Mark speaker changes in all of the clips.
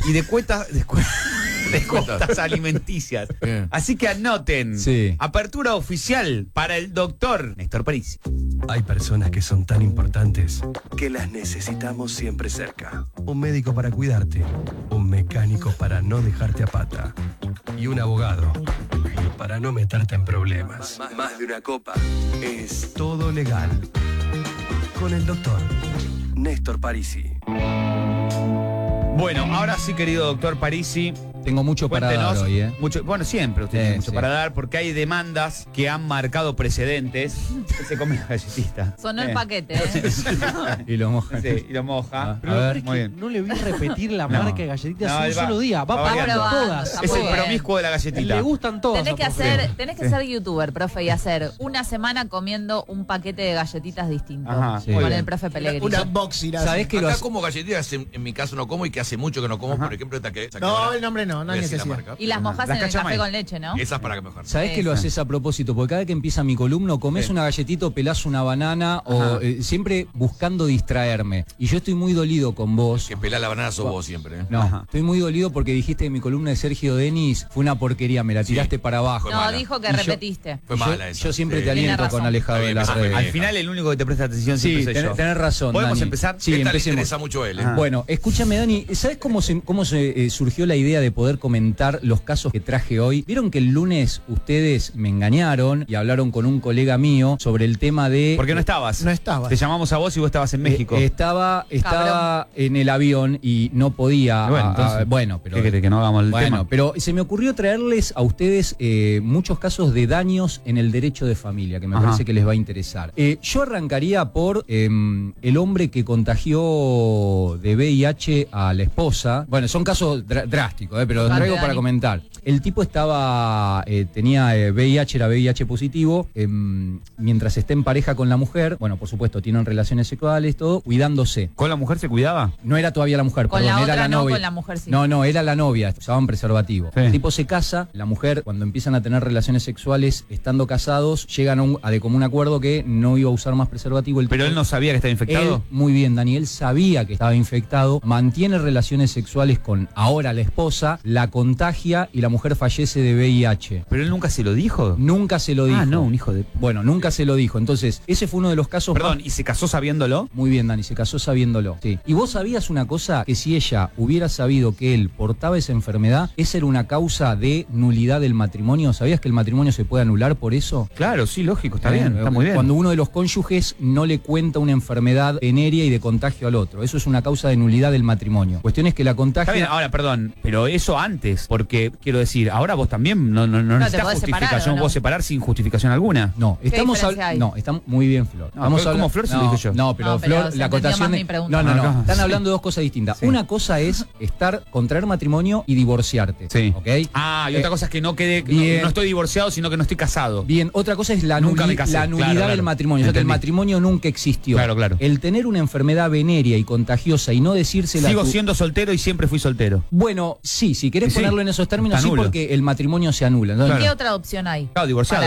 Speaker 1: y de cuotas alimenticias.
Speaker 2: Bien.
Speaker 1: Así que anoten.
Speaker 3: Sí.
Speaker 1: Apertura oficial para el doctor Néstor Parisi.
Speaker 4: Hay personas que son tan importantes que las necesitamos siempre cerca. Un médico para cuidarte, un mecánico para no dejarte a pata y un abogado para no meterte en problemas. Más de una copa es todo legal. Con el doctor Néstor Parisi.
Speaker 1: Bueno, ahora sí, querido doctor Parisi.
Speaker 3: Tengo mucho para dar hoy, ¿eh?
Speaker 1: Bueno, siempre usted tiene mucho
Speaker 3: sí.
Speaker 1: para dar, porque hay demandas que han marcado precedentes. Se come la galletita.
Speaker 5: Sonó el paquete, ¿eh?
Speaker 3: Y lo mojan.
Speaker 1: Sí, y lo moja.
Speaker 3: A ver.
Speaker 1: Muy bien.
Speaker 6: No le vi repetir la marca de galletitas
Speaker 1: No,
Speaker 6: un
Speaker 1: él va-
Speaker 6: solo día. Va
Speaker 1: va
Speaker 6: a pagar
Speaker 1: variando.
Speaker 6: todas.
Speaker 5: Está
Speaker 1: Es
Speaker 5: muy
Speaker 1: el
Speaker 5: bien.
Speaker 1: promiscuo de la galletita.
Speaker 6: Le gustan todas.
Speaker 5: Tenés que
Speaker 6: a profe.
Speaker 5: ser youtuber, profe, y hacer una semana comiendo un paquete de galletitas distinto.
Speaker 1: Ajá,
Speaker 3: Sí.
Speaker 1: muy
Speaker 5: Con
Speaker 1: bien.
Speaker 5: el profe Pellegrini.
Speaker 7: Una boxing así.
Speaker 3: ¿Sabés que
Speaker 2: Acá
Speaker 3: lo hace?
Speaker 2: como galletitas, en mi caso no como y que hace mucho que no como, por ejemplo, esta que...
Speaker 7: No, el nombre no, no hay
Speaker 2: Voy a decir la
Speaker 7: necesidad.
Speaker 2: marca.
Speaker 5: Y las mojas
Speaker 1: Las
Speaker 5: en el café
Speaker 1: cachamay.
Speaker 5: con leche, ¿no?
Speaker 2: Esas para que mejor.
Speaker 3: ¿Sabés que lo haces a propósito? Porque cada que empieza mi columna, comes
Speaker 1: Sí.
Speaker 3: una galletita o pelás una banana, o
Speaker 1: Ajá.
Speaker 3: siempre buscando distraerme. Y yo estoy muy dolido con vos.
Speaker 2: Que pelá la banana sos vos siempre, ¿eh?
Speaker 3: No,
Speaker 1: Ajá.
Speaker 3: estoy muy dolido porque dijiste que mi columna de Sergio Denis fue una porquería, me la tiraste para abajo.
Speaker 2: Fue
Speaker 5: No,
Speaker 2: mala.
Speaker 5: dijo que
Speaker 3: Y yo-
Speaker 5: repetiste.
Speaker 2: Fue mala esa.
Speaker 3: Yo siempre
Speaker 2: Sí.
Speaker 3: te aliento
Speaker 5: Tiene razón.
Speaker 3: con alejado
Speaker 2: Está
Speaker 3: de
Speaker 2: bien,
Speaker 3: las
Speaker 2: esa fue
Speaker 3: redes.
Speaker 1: Al
Speaker 2: vieja.
Speaker 1: final el único que te presta atención
Speaker 3: Sí,
Speaker 1: siempre soy yo.
Speaker 3: tenés razón,
Speaker 1: ¿Podemos
Speaker 3: Dani.
Speaker 1: empezar?
Speaker 3: Sí,
Speaker 2: Esta le
Speaker 3: empecemos.
Speaker 2: interesa mucho a él, ¿eh?
Speaker 1: Ajá.
Speaker 3: Bueno, escúchame, Dani, ¿sabes cómo se surgió la idea de poder comentar los casos que traje hoy? Vieron que el lunes ustedes me engañaron y hablaron con un colega mío sobre el tema de...
Speaker 1: Porque no estabas.
Speaker 7: No estabas.
Speaker 1: Te llamamos a vos y vos estabas en México.
Speaker 3: Estaba
Speaker 5: Cabrón.
Speaker 3: en el avión y no podía...
Speaker 1: Bueno, entonces,
Speaker 3: pero...
Speaker 1: ¿Qué querés, que no hagamos el
Speaker 3: Bueno,
Speaker 1: tema?
Speaker 3: pero se me ocurrió traerles a ustedes muchos casos de daños en el derecho de familia, que me
Speaker 1: Ajá.
Speaker 3: parece que les va a interesar. Yo arrancaría por el hombre que contagió de VIH a la esposa. Bueno, son casos drásticos, pero los
Speaker 5: Dale,
Speaker 3: traigo para
Speaker 5: Dani.
Speaker 3: comentar. El tipo tenía VIH, era VIH positivo, mientras está en pareja con la mujer, bueno, por supuesto, tienen relaciones sexuales, todo, cuidándose.
Speaker 1: ¿Con la mujer se cuidaba?
Speaker 3: No era todavía la mujer,
Speaker 5: Con
Speaker 3: perdón,
Speaker 5: la
Speaker 3: era
Speaker 5: otra
Speaker 3: la
Speaker 5: no,
Speaker 3: novia.
Speaker 5: con la mujer sí.
Speaker 3: No, era la novia, usaban preservativo.
Speaker 1: Sí.
Speaker 3: El tipo se casa, la mujer, cuando empiezan a tener relaciones sexuales, estando casados, llegan a de común acuerdo que no iba a usar más preservativo.
Speaker 1: ¿Pero él no sabía que estaba infectado?
Speaker 3: Él, muy bien, Daniel sabía que estaba infectado, mantiene relaciones sexuales con ahora la esposa, la contagia y la mujer fallece de VIH.
Speaker 1: ¿Pero él nunca se lo dijo?
Speaker 3: Nunca se lo dijo.
Speaker 1: Ah, no, un hijo de...
Speaker 3: Bueno, nunca se lo dijo. Entonces, ese fue uno de los casos
Speaker 1: Perdón,
Speaker 3: más...
Speaker 1: ¿y se casó sabiéndolo?
Speaker 3: Muy bien, Dani, se casó sabiéndolo. Sí. ¿Y vos sabías una cosa? Que si ella hubiera sabido que él portaba esa enfermedad, esa era una causa de nulidad del matrimonio. ¿Sabías que el matrimonio se puede anular por eso?
Speaker 1: Claro, sí, lógico, está bien, está muy bien.
Speaker 3: Cuando uno de los cónyuges no le cuenta una enfermedad venérea y de contagio al otro. Eso es una causa de nulidad del matrimonio. Cuestión es que la contagia...
Speaker 1: Está bien, ahora, perdón, pero eso antes, porque quiero decir, ahora vos también no necesitas
Speaker 5: podés separar,
Speaker 1: justificación,
Speaker 5: ¿o no?
Speaker 1: vos separar sin justificación alguna.
Speaker 3: No, estamos
Speaker 5: diferencia hay?
Speaker 3: No, estamos muy bien, Flor.
Speaker 1: No,
Speaker 3: Estamos
Speaker 1: ¿cómo Flor se lo
Speaker 3: no,
Speaker 1: dije yo?
Speaker 3: No, pero
Speaker 5: No, pero
Speaker 3: Flor,
Speaker 5: se
Speaker 3: la
Speaker 5: entendió
Speaker 3: acotación
Speaker 5: más mi pregunta.
Speaker 3: No,
Speaker 1: No,
Speaker 3: están
Speaker 1: sí.
Speaker 3: hablando de dos cosas distintas.
Speaker 1: Sí.
Speaker 3: Una cosa es contraer matrimonio y divorciarte.
Speaker 1: Sí.
Speaker 3: ¿Ok?
Speaker 1: Ah, y otra cosa es que no quede,
Speaker 3: bien.
Speaker 1: no estoy divorciado, sino que no estoy casado.
Speaker 3: Bien, otra cosa es la,
Speaker 1: Nunca me casé,
Speaker 3: la nulidad
Speaker 1: claro,
Speaker 3: del
Speaker 1: claro.
Speaker 3: matrimonio. O sea, que el
Speaker 1: Entendí.
Speaker 3: matrimonio nunca existió.
Speaker 1: Claro, claro.
Speaker 3: El tener una enfermedad venérea y contagiosa y no decírsela
Speaker 1: Sigo
Speaker 3: a tu-
Speaker 1: siendo soltero y siempre fui soltero.
Speaker 3: Bueno, sí, si querés
Speaker 1: Sí,
Speaker 3: ponerlo en esos términos,
Speaker 1: te
Speaker 3: sí,
Speaker 1: anulo.
Speaker 3: porque el matrimonio se anula. Entonces,
Speaker 1: Claro.
Speaker 5: ¿Qué otra opción hay?
Speaker 1: Claro, divorciado.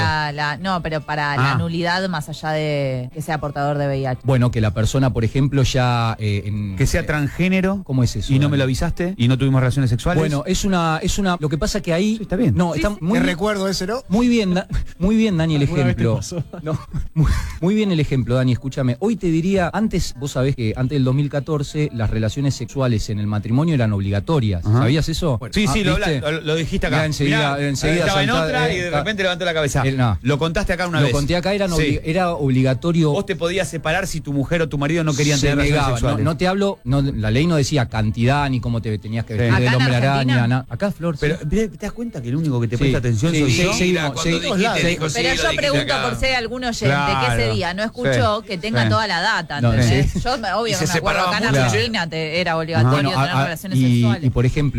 Speaker 5: Para
Speaker 1: Ah.
Speaker 5: la nulidad más allá de que sea portador de VIH.
Speaker 3: Bueno, que la persona, por ejemplo, ya...
Speaker 1: Que sea transgénero.
Speaker 3: ¿Cómo es eso?
Speaker 1: Y no me
Speaker 3: Dani?
Speaker 1: lo avisaste y no tuvimos relaciones sexuales.
Speaker 3: Bueno, es una... Lo que pasa que ahí...
Speaker 1: Sí, está bien.
Speaker 3: No, está muy
Speaker 7: Te
Speaker 3: bien.
Speaker 7: recuerdo ese, ¿no?
Speaker 3: Muy bien, muy bien, Dani, el
Speaker 6: ¿Alguna vez te
Speaker 3: ejemplo.
Speaker 6: pasó?
Speaker 3: No, muy bien el ejemplo, Dani, escúchame. Hoy te diría, antes, vos sabés que antes del 2014 las relaciones sexuales en el matrimonio eran obligatorias.
Speaker 1: Ajá.
Speaker 3: ¿Sabías eso?
Speaker 1: Sí, sí,
Speaker 3: ¿viste?
Speaker 1: lo dijiste acá.
Speaker 3: Mirá, enseguida
Speaker 1: estaba en
Speaker 3: saltá-
Speaker 1: otra y de repente levantó la cabeza.
Speaker 3: No.
Speaker 1: Lo contaste acá una
Speaker 3: Lo
Speaker 1: vez.
Speaker 3: conté acá, era
Speaker 1: Sí.
Speaker 3: obligatorio.
Speaker 1: Vos te podías separar si tu mujer o tu marido no querían
Speaker 3: se
Speaker 1: tener relaciones
Speaker 3: negaba.
Speaker 1: sexuales.
Speaker 3: No te hablo, la ley no decía cantidad ni cómo te tenías que vestir
Speaker 1: Sí.
Speaker 3: del
Speaker 5: ¿Acá en
Speaker 3: hombre
Speaker 5: Argentina?
Speaker 3: araña. Acá, Flor,
Speaker 1: Pero
Speaker 3: sí.
Speaker 1: ¿te das cuenta que el único que te
Speaker 3: Sí,
Speaker 1: presta atención
Speaker 3: sí,
Speaker 1: soy
Speaker 3: sí,
Speaker 1: yo?
Speaker 3: sí.
Speaker 2: Mira,
Speaker 3: seguimos,
Speaker 2: cuando
Speaker 3: seguimos.
Speaker 2: dijiste, dijo, sí,
Speaker 5: Pero
Speaker 2: lo
Speaker 5: yo
Speaker 2: dijiste
Speaker 5: pregunto
Speaker 2: acá.
Speaker 5: por si hay algún oyente
Speaker 1: Claro.
Speaker 5: que ese día no escuchó
Speaker 1: Sí.
Speaker 5: que tenga
Speaker 1: Sí.
Speaker 5: toda la data,
Speaker 3: No,
Speaker 5: ¿entendés?
Speaker 3: sí.
Speaker 5: Yo, obvio,
Speaker 2: Y se
Speaker 5: me acuerdo, acá en
Speaker 2: separaban mucho,
Speaker 5: Argentina era obligatorio
Speaker 3: Bueno,
Speaker 5: tener relaciones
Speaker 3: y
Speaker 5: sexuales.
Speaker 3: por ejemplo, las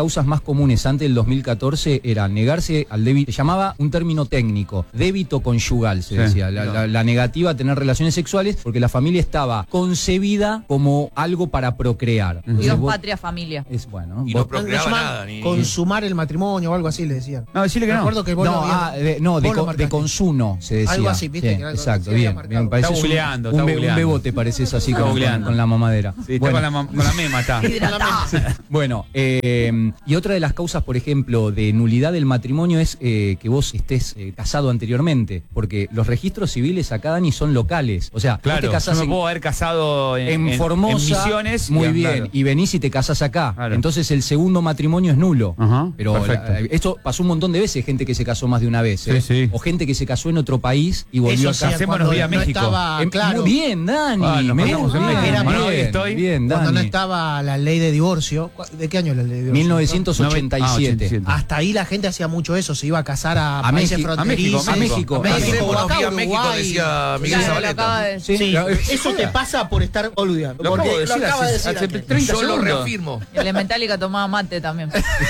Speaker 3: causas más comunes antes del 2014 era negarse al débito, se llamaba un término técnico, débito conyugal, se decía, la negativa a tener relaciones sexuales porque la familia estaba concebida como algo para procrear.
Speaker 5: Dios, patria, familia.
Speaker 3: Es bueno.
Speaker 2: Y no procreaba nada.
Speaker 7: Consumar el matrimonio o algo así le decían.
Speaker 1: No, decirle que no.
Speaker 7: Recuerdo que vos lo habías-
Speaker 3: de consumo se decía.
Speaker 7: Algo así, ¿viste?
Speaker 3: Sí,
Speaker 7: Que algo
Speaker 3: exacto,
Speaker 7: se había
Speaker 3: bien.
Speaker 7: marcado.
Speaker 3: Pareces
Speaker 1: Está googleando,
Speaker 3: un
Speaker 1: está googleando.
Speaker 3: bebote, pareces así
Speaker 1: Está
Speaker 3: con
Speaker 1: googleando.
Speaker 3: la mamadera.
Speaker 1: Sí, está
Speaker 3: Bueno.
Speaker 1: con la mema, está.
Speaker 3: Bueno, y otra de las causas, por ejemplo, de nulidad del matrimonio es que vos estés casado anteriormente, porque los registros civiles acá, Dani, son locales. O sea,
Speaker 1: Claro,
Speaker 3: vos te casás
Speaker 1: yo me puedo haber casado
Speaker 3: en Formosa,
Speaker 1: en Misiones.
Speaker 3: muy bien,
Speaker 1: Claro.
Speaker 3: y venís y te casás acá.
Speaker 1: Claro.
Speaker 3: Entonces el segundo matrimonio es nulo.
Speaker 1: Ajá,
Speaker 3: Pero
Speaker 1: perfecto.
Speaker 3: esto pasó un montón de veces, gente que se casó más de una vez.
Speaker 1: Sí, sí.
Speaker 3: O gente que se casó en otro país y volvió
Speaker 7: Eso
Speaker 3: acá.
Speaker 7: sí,
Speaker 1: Hacémonos
Speaker 7: cuando
Speaker 1: vía
Speaker 7: no
Speaker 1: México.
Speaker 7: estaba claro.
Speaker 3: Muy bien, Dani.
Speaker 1: Ah, nos
Speaker 3: me
Speaker 1: pasamos en
Speaker 3: gusta.
Speaker 1: México.
Speaker 7: Era
Speaker 1: Bueno, hoy
Speaker 3: bien,
Speaker 1: estoy.
Speaker 3: bien,
Speaker 7: Cuando no
Speaker 3: Dani.
Speaker 7: estaba la ley de divorcio. ¿De qué año la ley de divorcio?
Speaker 3: 1987.
Speaker 1: 87.
Speaker 7: Hasta ahí la gente hacía mucho eso, se iba a casar a países
Speaker 3: México,
Speaker 7: fronterizos.
Speaker 3: a México.
Speaker 7: A México, o acá,
Speaker 2: Buenos días, México,
Speaker 7: Uruguay.
Speaker 2: decía Miguel
Speaker 5: Claro, lo
Speaker 2: Zabaleta.
Speaker 5: acaba de decir.
Speaker 7: Sí,
Speaker 3: Claro.
Speaker 7: eso te pasa por estar boludeando.
Speaker 1: Lo
Speaker 7: Porque
Speaker 1: acabo de decir
Speaker 7: acaba de
Speaker 1: hace
Speaker 7: decir aquel.
Speaker 1: 30
Speaker 2: Yo lo
Speaker 1: segundos.
Speaker 2: reafirmo.
Speaker 5: El de Metallica tomaba mate también.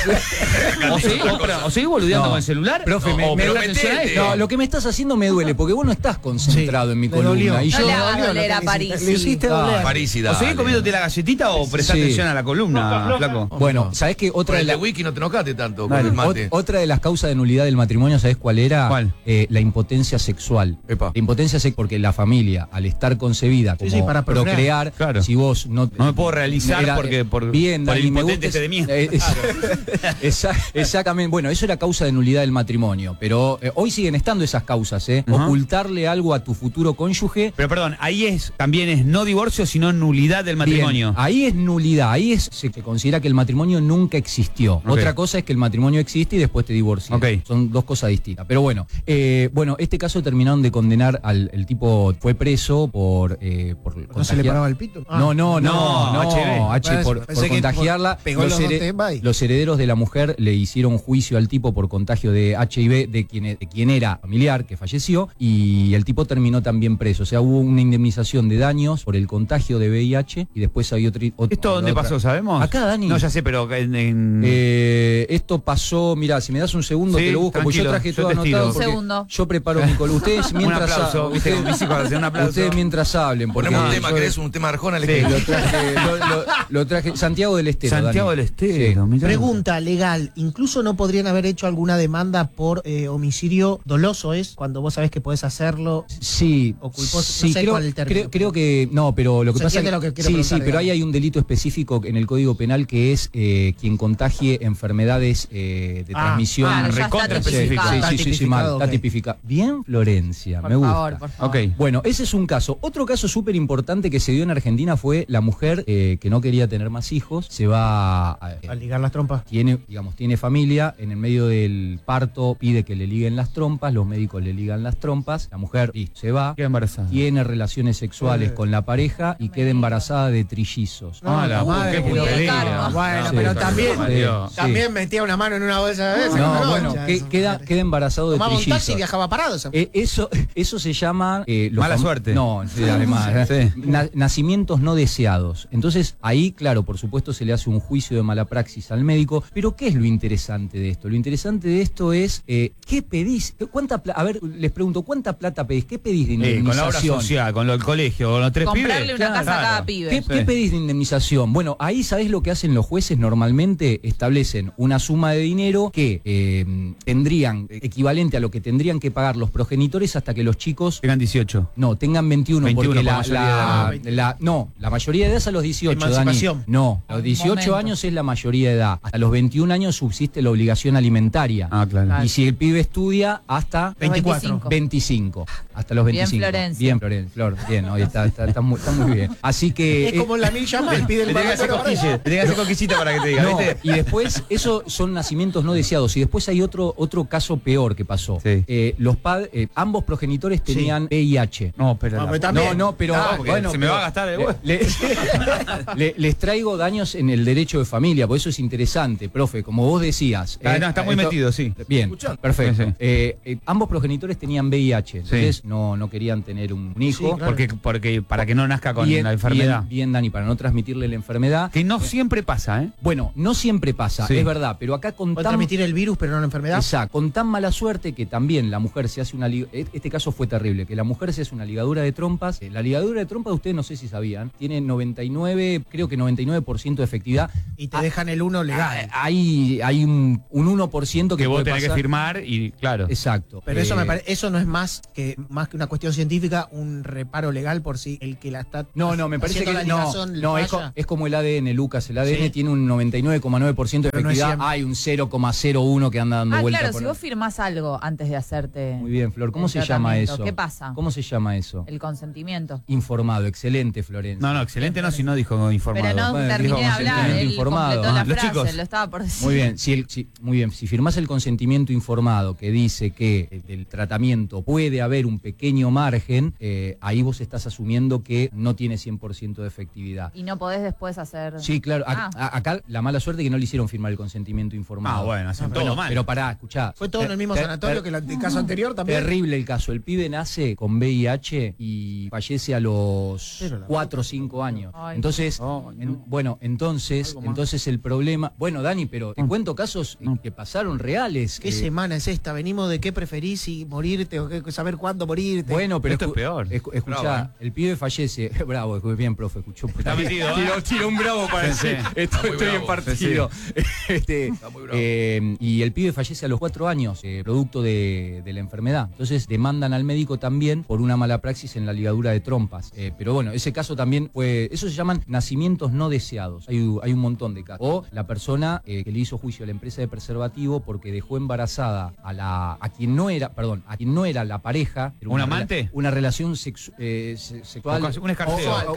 Speaker 1: ¿O seguís boludeando
Speaker 3: No.
Speaker 1: con el celular?
Speaker 3: Profe,
Speaker 1: o
Speaker 3: me
Speaker 1: presta
Speaker 2: metete.
Speaker 1: atención a esto.
Speaker 3: No, lo que me estás haciendo me duele, porque vos no estás concentrado en mi
Speaker 7: me
Speaker 3: columna.
Speaker 7: dolió.
Speaker 3: Y
Speaker 5: No
Speaker 3: yo,
Speaker 5: le hagas
Speaker 7: dolió lo
Speaker 5: doler
Speaker 7: que
Speaker 5: a
Speaker 7: le
Speaker 5: París.
Speaker 7: hiciste. Le hiciste doler.
Speaker 2: París y
Speaker 1: ¿O
Speaker 2: dale.
Speaker 1: seguís comiéndote la galletita o prestás
Speaker 3: Sí.
Speaker 1: atención a la columna, flaco?
Speaker 3: bueno, ¿sabés qué?
Speaker 2: Por
Speaker 3: Otra de
Speaker 2: el de
Speaker 3: las
Speaker 2: wiki no te enojaste tanto con
Speaker 1: Dale.
Speaker 2: el mate.
Speaker 3: otra de las causas de nulidad del matrimonio, ¿sabés cuál era?
Speaker 1: ¿Cuál?
Speaker 3: La impotencia sexual.
Speaker 2: Epa.
Speaker 3: La impotencia sexual, porque la familia, al estar concebida como
Speaker 7: sí, para procrear.
Speaker 1: Claro.
Speaker 3: si vos no
Speaker 1: me puedo realizar porque por
Speaker 3: bien,
Speaker 1: el
Speaker 3: Dani, me
Speaker 1: impotente
Speaker 3: gusta
Speaker 1: este de mierda.
Speaker 3: exactamente. Bueno, eso era causa de nulidad del matrimonio, pero hoy siguen estando esas causas,
Speaker 1: Ajá.
Speaker 3: Ocultarle algo a tu futuro cónyuge.
Speaker 1: Pero perdón, ahí también es no divorcio, sino nulidad del matrimonio.
Speaker 3: Bien, ahí es nulidad, se considera que el matrimonio nunca existió.
Speaker 1: Ok.
Speaker 3: Otra cosa es que el matrimonio existe y después te divorcias.
Speaker 1: Ok.
Speaker 3: Son dos cosas distintas. Pero bueno, este caso terminaron de condenar el tipo, fue preso por
Speaker 7: ¿No se le paraba el pito? Ah.
Speaker 3: No,
Speaker 1: HIV.
Speaker 3: por
Speaker 7: Pensé que
Speaker 3: contagiarla.
Speaker 7: pegó los dos temas y-
Speaker 3: Los herederos de la mujer le hicieron juicio al tipo por contagio de HIV de quien era familiar, que falleció, y el tipo terminó también preso. O sea, hubo una indemnización de daños por el contagio de VIH y después hay otro.
Speaker 1: ¿Esto dónde pasó, sabemos?
Speaker 3: Acá, Dani.
Speaker 1: No, ya sé, pero en
Speaker 3: Esto pasó, mirá, si me das un segundo
Speaker 1: Sí,
Speaker 3: te lo busco, porque yo
Speaker 1: tranquilo,
Speaker 3: traje
Speaker 1: yo
Speaker 3: todo
Speaker 1: te
Speaker 3: anotado.
Speaker 1: estiro.
Speaker 5: Un
Speaker 3: porque
Speaker 5: segundo.
Speaker 3: Yo preparo mi columna. Ustedes mientras
Speaker 1: un aplauso, viste, con mis hijos hacen un aplauso.
Speaker 3: ustedes mientras hablen. Porque
Speaker 2: Ponemos un tema,
Speaker 3: yo-
Speaker 2: ¿querés un tema de Arjona?
Speaker 1: Sí.
Speaker 2: Le
Speaker 3: lo traje, lo traje. Santiago del Estero.
Speaker 1: Santiago
Speaker 3: Dani.
Speaker 1: del Estero,
Speaker 3: Sí.
Speaker 1: mirá.
Speaker 7: Pregunta legal, incluso no podrían haber hecho alguna demanda por homicidio doloso, es cuando vos sabés que podés hacerlo.
Speaker 3: Sí,
Speaker 7: O culposo,
Speaker 3: sí,
Speaker 7: no sé
Speaker 3: creo,
Speaker 7: cuál es el término.
Speaker 3: creo que no, pero lo que
Speaker 7: Se
Speaker 3: pasa
Speaker 7: entiende lo que quiero
Speaker 3: sí,
Speaker 7: preguntar,
Speaker 3: sí, pero ahí
Speaker 7: digamos.
Speaker 3: hay un delito específico en el Código Penal que es quien contagie enfermedades de transmisión.
Speaker 5: ya está
Speaker 1: recontra
Speaker 3: Sí,
Speaker 1: específico.
Speaker 3: sí,
Speaker 7: Está
Speaker 3: sí, sí, sí,
Speaker 7: tipificado,
Speaker 3: mal, está
Speaker 7: ok.
Speaker 3: tipificado. Bien, Florencia,
Speaker 5: Por
Speaker 3: me gusta.
Speaker 5: favor, por favor.
Speaker 1: Ok.
Speaker 3: Bueno, ese es un caso. Otro caso súper importante que se dio en Argentina fue la mujer que no quería tener más hijos, se va
Speaker 7: Al ligar las trompas.
Speaker 3: tiene familia, en el medio del parto pide que le liguen las trompas, los médicos le ligan las trompas, la mujer listo, se va,
Speaker 1: Queda embarazada.
Speaker 3: tiene relaciones sexuales con la pareja y queda embarazada de trillizos.
Speaker 1: Ah, la
Speaker 7: madre,
Speaker 1: qué
Speaker 7: pero-
Speaker 1: puntería.
Speaker 7: Bueno,
Speaker 3: Sí,
Speaker 7: pero
Speaker 3: sí,
Speaker 7: también,
Speaker 3: sí.
Speaker 7: también metía una mano en una bolsa de veces.
Speaker 3: No, bueno, queda embarazado de
Speaker 7: Tomaba un taxi y
Speaker 3: trillizos.
Speaker 7: viajaba parado. esa-
Speaker 3: Eso se llama...
Speaker 1: Mala suerte.
Speaker 3: No, sí, además.
Speaker 1: Sí.
Speaker 3: Nacimientos no deseados. Entonces, ahí, claro, por supuesto se le hace un juicio de mala praxis al médico. Pero, ¿qué es lo interesante de esto? Lo interesante de esto es, ¿qué pedís? A ver, les pregunto, ¿cuánta plata pedís? ¿Qué pedís de
Speaker 1: Con la obra
Speaker 3: indemnización?
Speaker 1: social, con el colegio, con los tres
Speaker 5: Comprarle
Speaker 1: pibes.
Speaker 5: una casa a
Speaker 1: Claro.
Speaker 5: cada pibe.
Speaker 3: ¿Qué pedís de indemnización? Bueno, ahí sabés lo que hacen los jueces normalmente, establecen una suma de dinero que tendrían equivalente a lo que tendrían que pagar los progenitores hasta que los chicos
Speaker 1: Tengan 18.
Speaker 3: no, tengan 21,
Speaker 1: 21
Speaker 3: porque
Speaker 1: por mayoría de edad.
Speaker 3: la mayoría de edad es a los 18, Dani.
Speaker 7: Emancipación.
Speaker 3: No, a los 18
Speaker 5: momento.
Speaker 3: años es la mayoría de edad. Hasta los 21 años subsiste la obligación alimentaria.
Speaker 1: Ah, claro.
Speaker 3: Y si el pibe estudia, hasta
Speaker 7: 24.
Speaker 3: 25. Hasta los 25.
Speaker 5: Bien, Florencia.
Speaker 3: Bien, Flor, bien, hoy está muy bien. Así que...
Speaker 7: Es como en la milla más, pide el
Speaker 1: Le tenés que hacer
Speaker 7: barato,
Speaker 1: cosquillas, le tenés que hacer cosquillita para que te diga,
Speaker 3: No,
Speaker 1: ¿viste?
Speaker 3: y después, eso son nacimientos no deseados. Y después hay otro caso peor que pasó.
Speaker 1: Sí.
Speaker 3: Ambos progenitores tenían VIH.
Speaker 1: No, pero
Speaker 7: No, pero también.
Speaker 3: No, pero
Speaker 1: porque
Speaker 3: bueno,
Speaker 1: se me
Speaker 3: pero
Speaker 1: va a gastar el
Speaker 3: le-
Speaker 1: huevo.
Speaker 3: les traigo daños en el derecho de familia, por eso es interesante, profe, como vos decías.
Speaker 1: Está muy metido, sí.
Speaker 3: Bien, perfecto.
Speaker 1: Sí, sí.
Speaker 3: Ambos progenitores tenían VIH, entonces no querían tener un hijo.
Speaker 7: Sí, claro.
Speaker 1: Porque para que no nazca con
Speaker 3: Bien,
Speaker 1: la enfermedad.
Speaker 3: Bien, Dani, para no transmitirle la enfermedad.
Speaker 1: Que no siempre pasa, ¿eh?
Speaker 3: Bueno, no siempre pasa,
Speaker 1: Sí.
Speaker 3: es verdad, pero acá con
Speaker 7: Puede
Speaker 3: tan...
Speaker 7: transmitir el virus, pero no la enfermedad.
Speaker 3: Exacto, con tan mala suerte que también la mujer se hace una... Este caso fue terrible, que la mujer se hace una ligadura de trompas. La ligadura de trompas, ustedes no sé si sabían, tiene 99, creo que 99% de efectividad.
Speaker 7: Y te dejan el 1 legal.
Speaker 3: Hay un 1%
Speaker 1: Que vos
Speaker 3: puede
Speaker 1: tenés que
Speaker 3: pasar.
Speaker 1: firmar y claro.
Speaker 3: Exacto.
Speaker 7: Pero eso me parece, eso no es más que una cuestión científica, un reparo legal por si el que la está
Speaker 3: No, me parece que
Speaker 7: haciendo la
Speaker 3: no,
Speaker 7: ligazón
Speaker 3: no es,
Speaker 7: falla.
Speaker 3: es como el ADN, Lucas. El ADN
Speaker 7: Sí.
Speaker 3: tiene un 99,9% de
Speaker 7: Pero no es
Speaker 3: efectividad.
Speaker 7: siempre.
Speaker 3: Hay un 0,01 que anda dando vueltas.
Speaker 5: Claro,
Speaker 3: por
Speaker 5: si
Speaker 3: ahí.
Speaker 5: vos firmás algo antes de hacerte.
Speaker 3: Muy bien, Flor. ¿Cómo
Speaker 5: el
Speaker 3: se llama
Speaker 5: tratamiento,
Speaker 3: eso?
Speaker 5: ¿Qué pasa?
Speaker 3: ¿Cómo se llama eso?
Speaker 5: El consentimiento.
Speaker 3: Informado. Excelente, Florencia.
Speaker 1: No, excelente no, si no dijo informado.
Speaker 5: Pero no
Speaker 3: Bueno,
Speaker 5: terminé
Speaker 3: dijo
Speaker 5: de hablar,
Speaker 3: consentimiento
Speaker 5: él
Speaker 3: informado.
Speaker 5: completó la
Speaker 1: Los
Speaker 5: frase,
Speaker 1: chicos.
Speaker 5: lo estaba por decir.
Speaker 3: Muy bien, muy bien. Si firmás el consentimiento informado que dice que del tratamiento puede haber un pequeño margen, ahí vos estás asumiendo que no tiene 100% de efectividad.
Speaker 5: Y no podés después hacer...
Speaker 3: Sí, claro.
Speaker 5: Ah.
Speaker 3: Acá la mala suerte es que no le hicieron firmar el consentimiento informado.
Speaker 1: Ah, bueno, hacen
Speaker 3: Bueno,
Speaker 1: todo mal.
Speaker 3: pero pará, escuchá.
Speaker 7: Fue todo en el mismo sanatorio que el caso anterior también.
Speaker 3: Terrible el caso. El pibe nace con VIH y fallece a los
Speaker 7: Pero la
Speaker 3: 4 o 5 años.
Speaker 5: Ay.
Speaker 3: Entonces,
Speaker 1: Oh, no.
Speaker 3: bueno, entonces el problema... Bueno, Dani, pero te cuento casos que pasaron reales.
Speaker 7: ¿Qué semana es esta? ¿Venimos de qué preferís, si morirte o saber cuándo morirte?
Speaker 3: Bueno, pero
Speaker 1: Esto es peor.
Speaker 3: Escuchá,
Speaker 2: Bravo,
Speaker 3: el pibe fallece. Bravo, bien, profe, escuchó.
Speaker 1: Está metido, ¿eh?
Speaker 3: Tiró un bravo para
Speaker 1: Sí,
Speaker 3: decir,
Speaker 1: sí.
Speaker 3: estoy
Speaker 2: muy bravo.
Speaker 3: en partido.
Speaker 2: Está muy bravo.
Speaker 3: Y el pibe fallece a los 4 años, producto de la enfermedad. Entonces demandan al médico también por una mala praxis en la ligadura de trompas. Pero bueno, ese caso también fue... Eso se llaman nacimientos no deseados. Hay un montón de casos. O la persona que le hizo juicio a la empresa de preservativo porque dejó embarazada a quien no era la pareja. Era
Speaker 1: ¿Un amante?
Speaker 3: Una relación sexual.
Speaker 1: Un escarceo.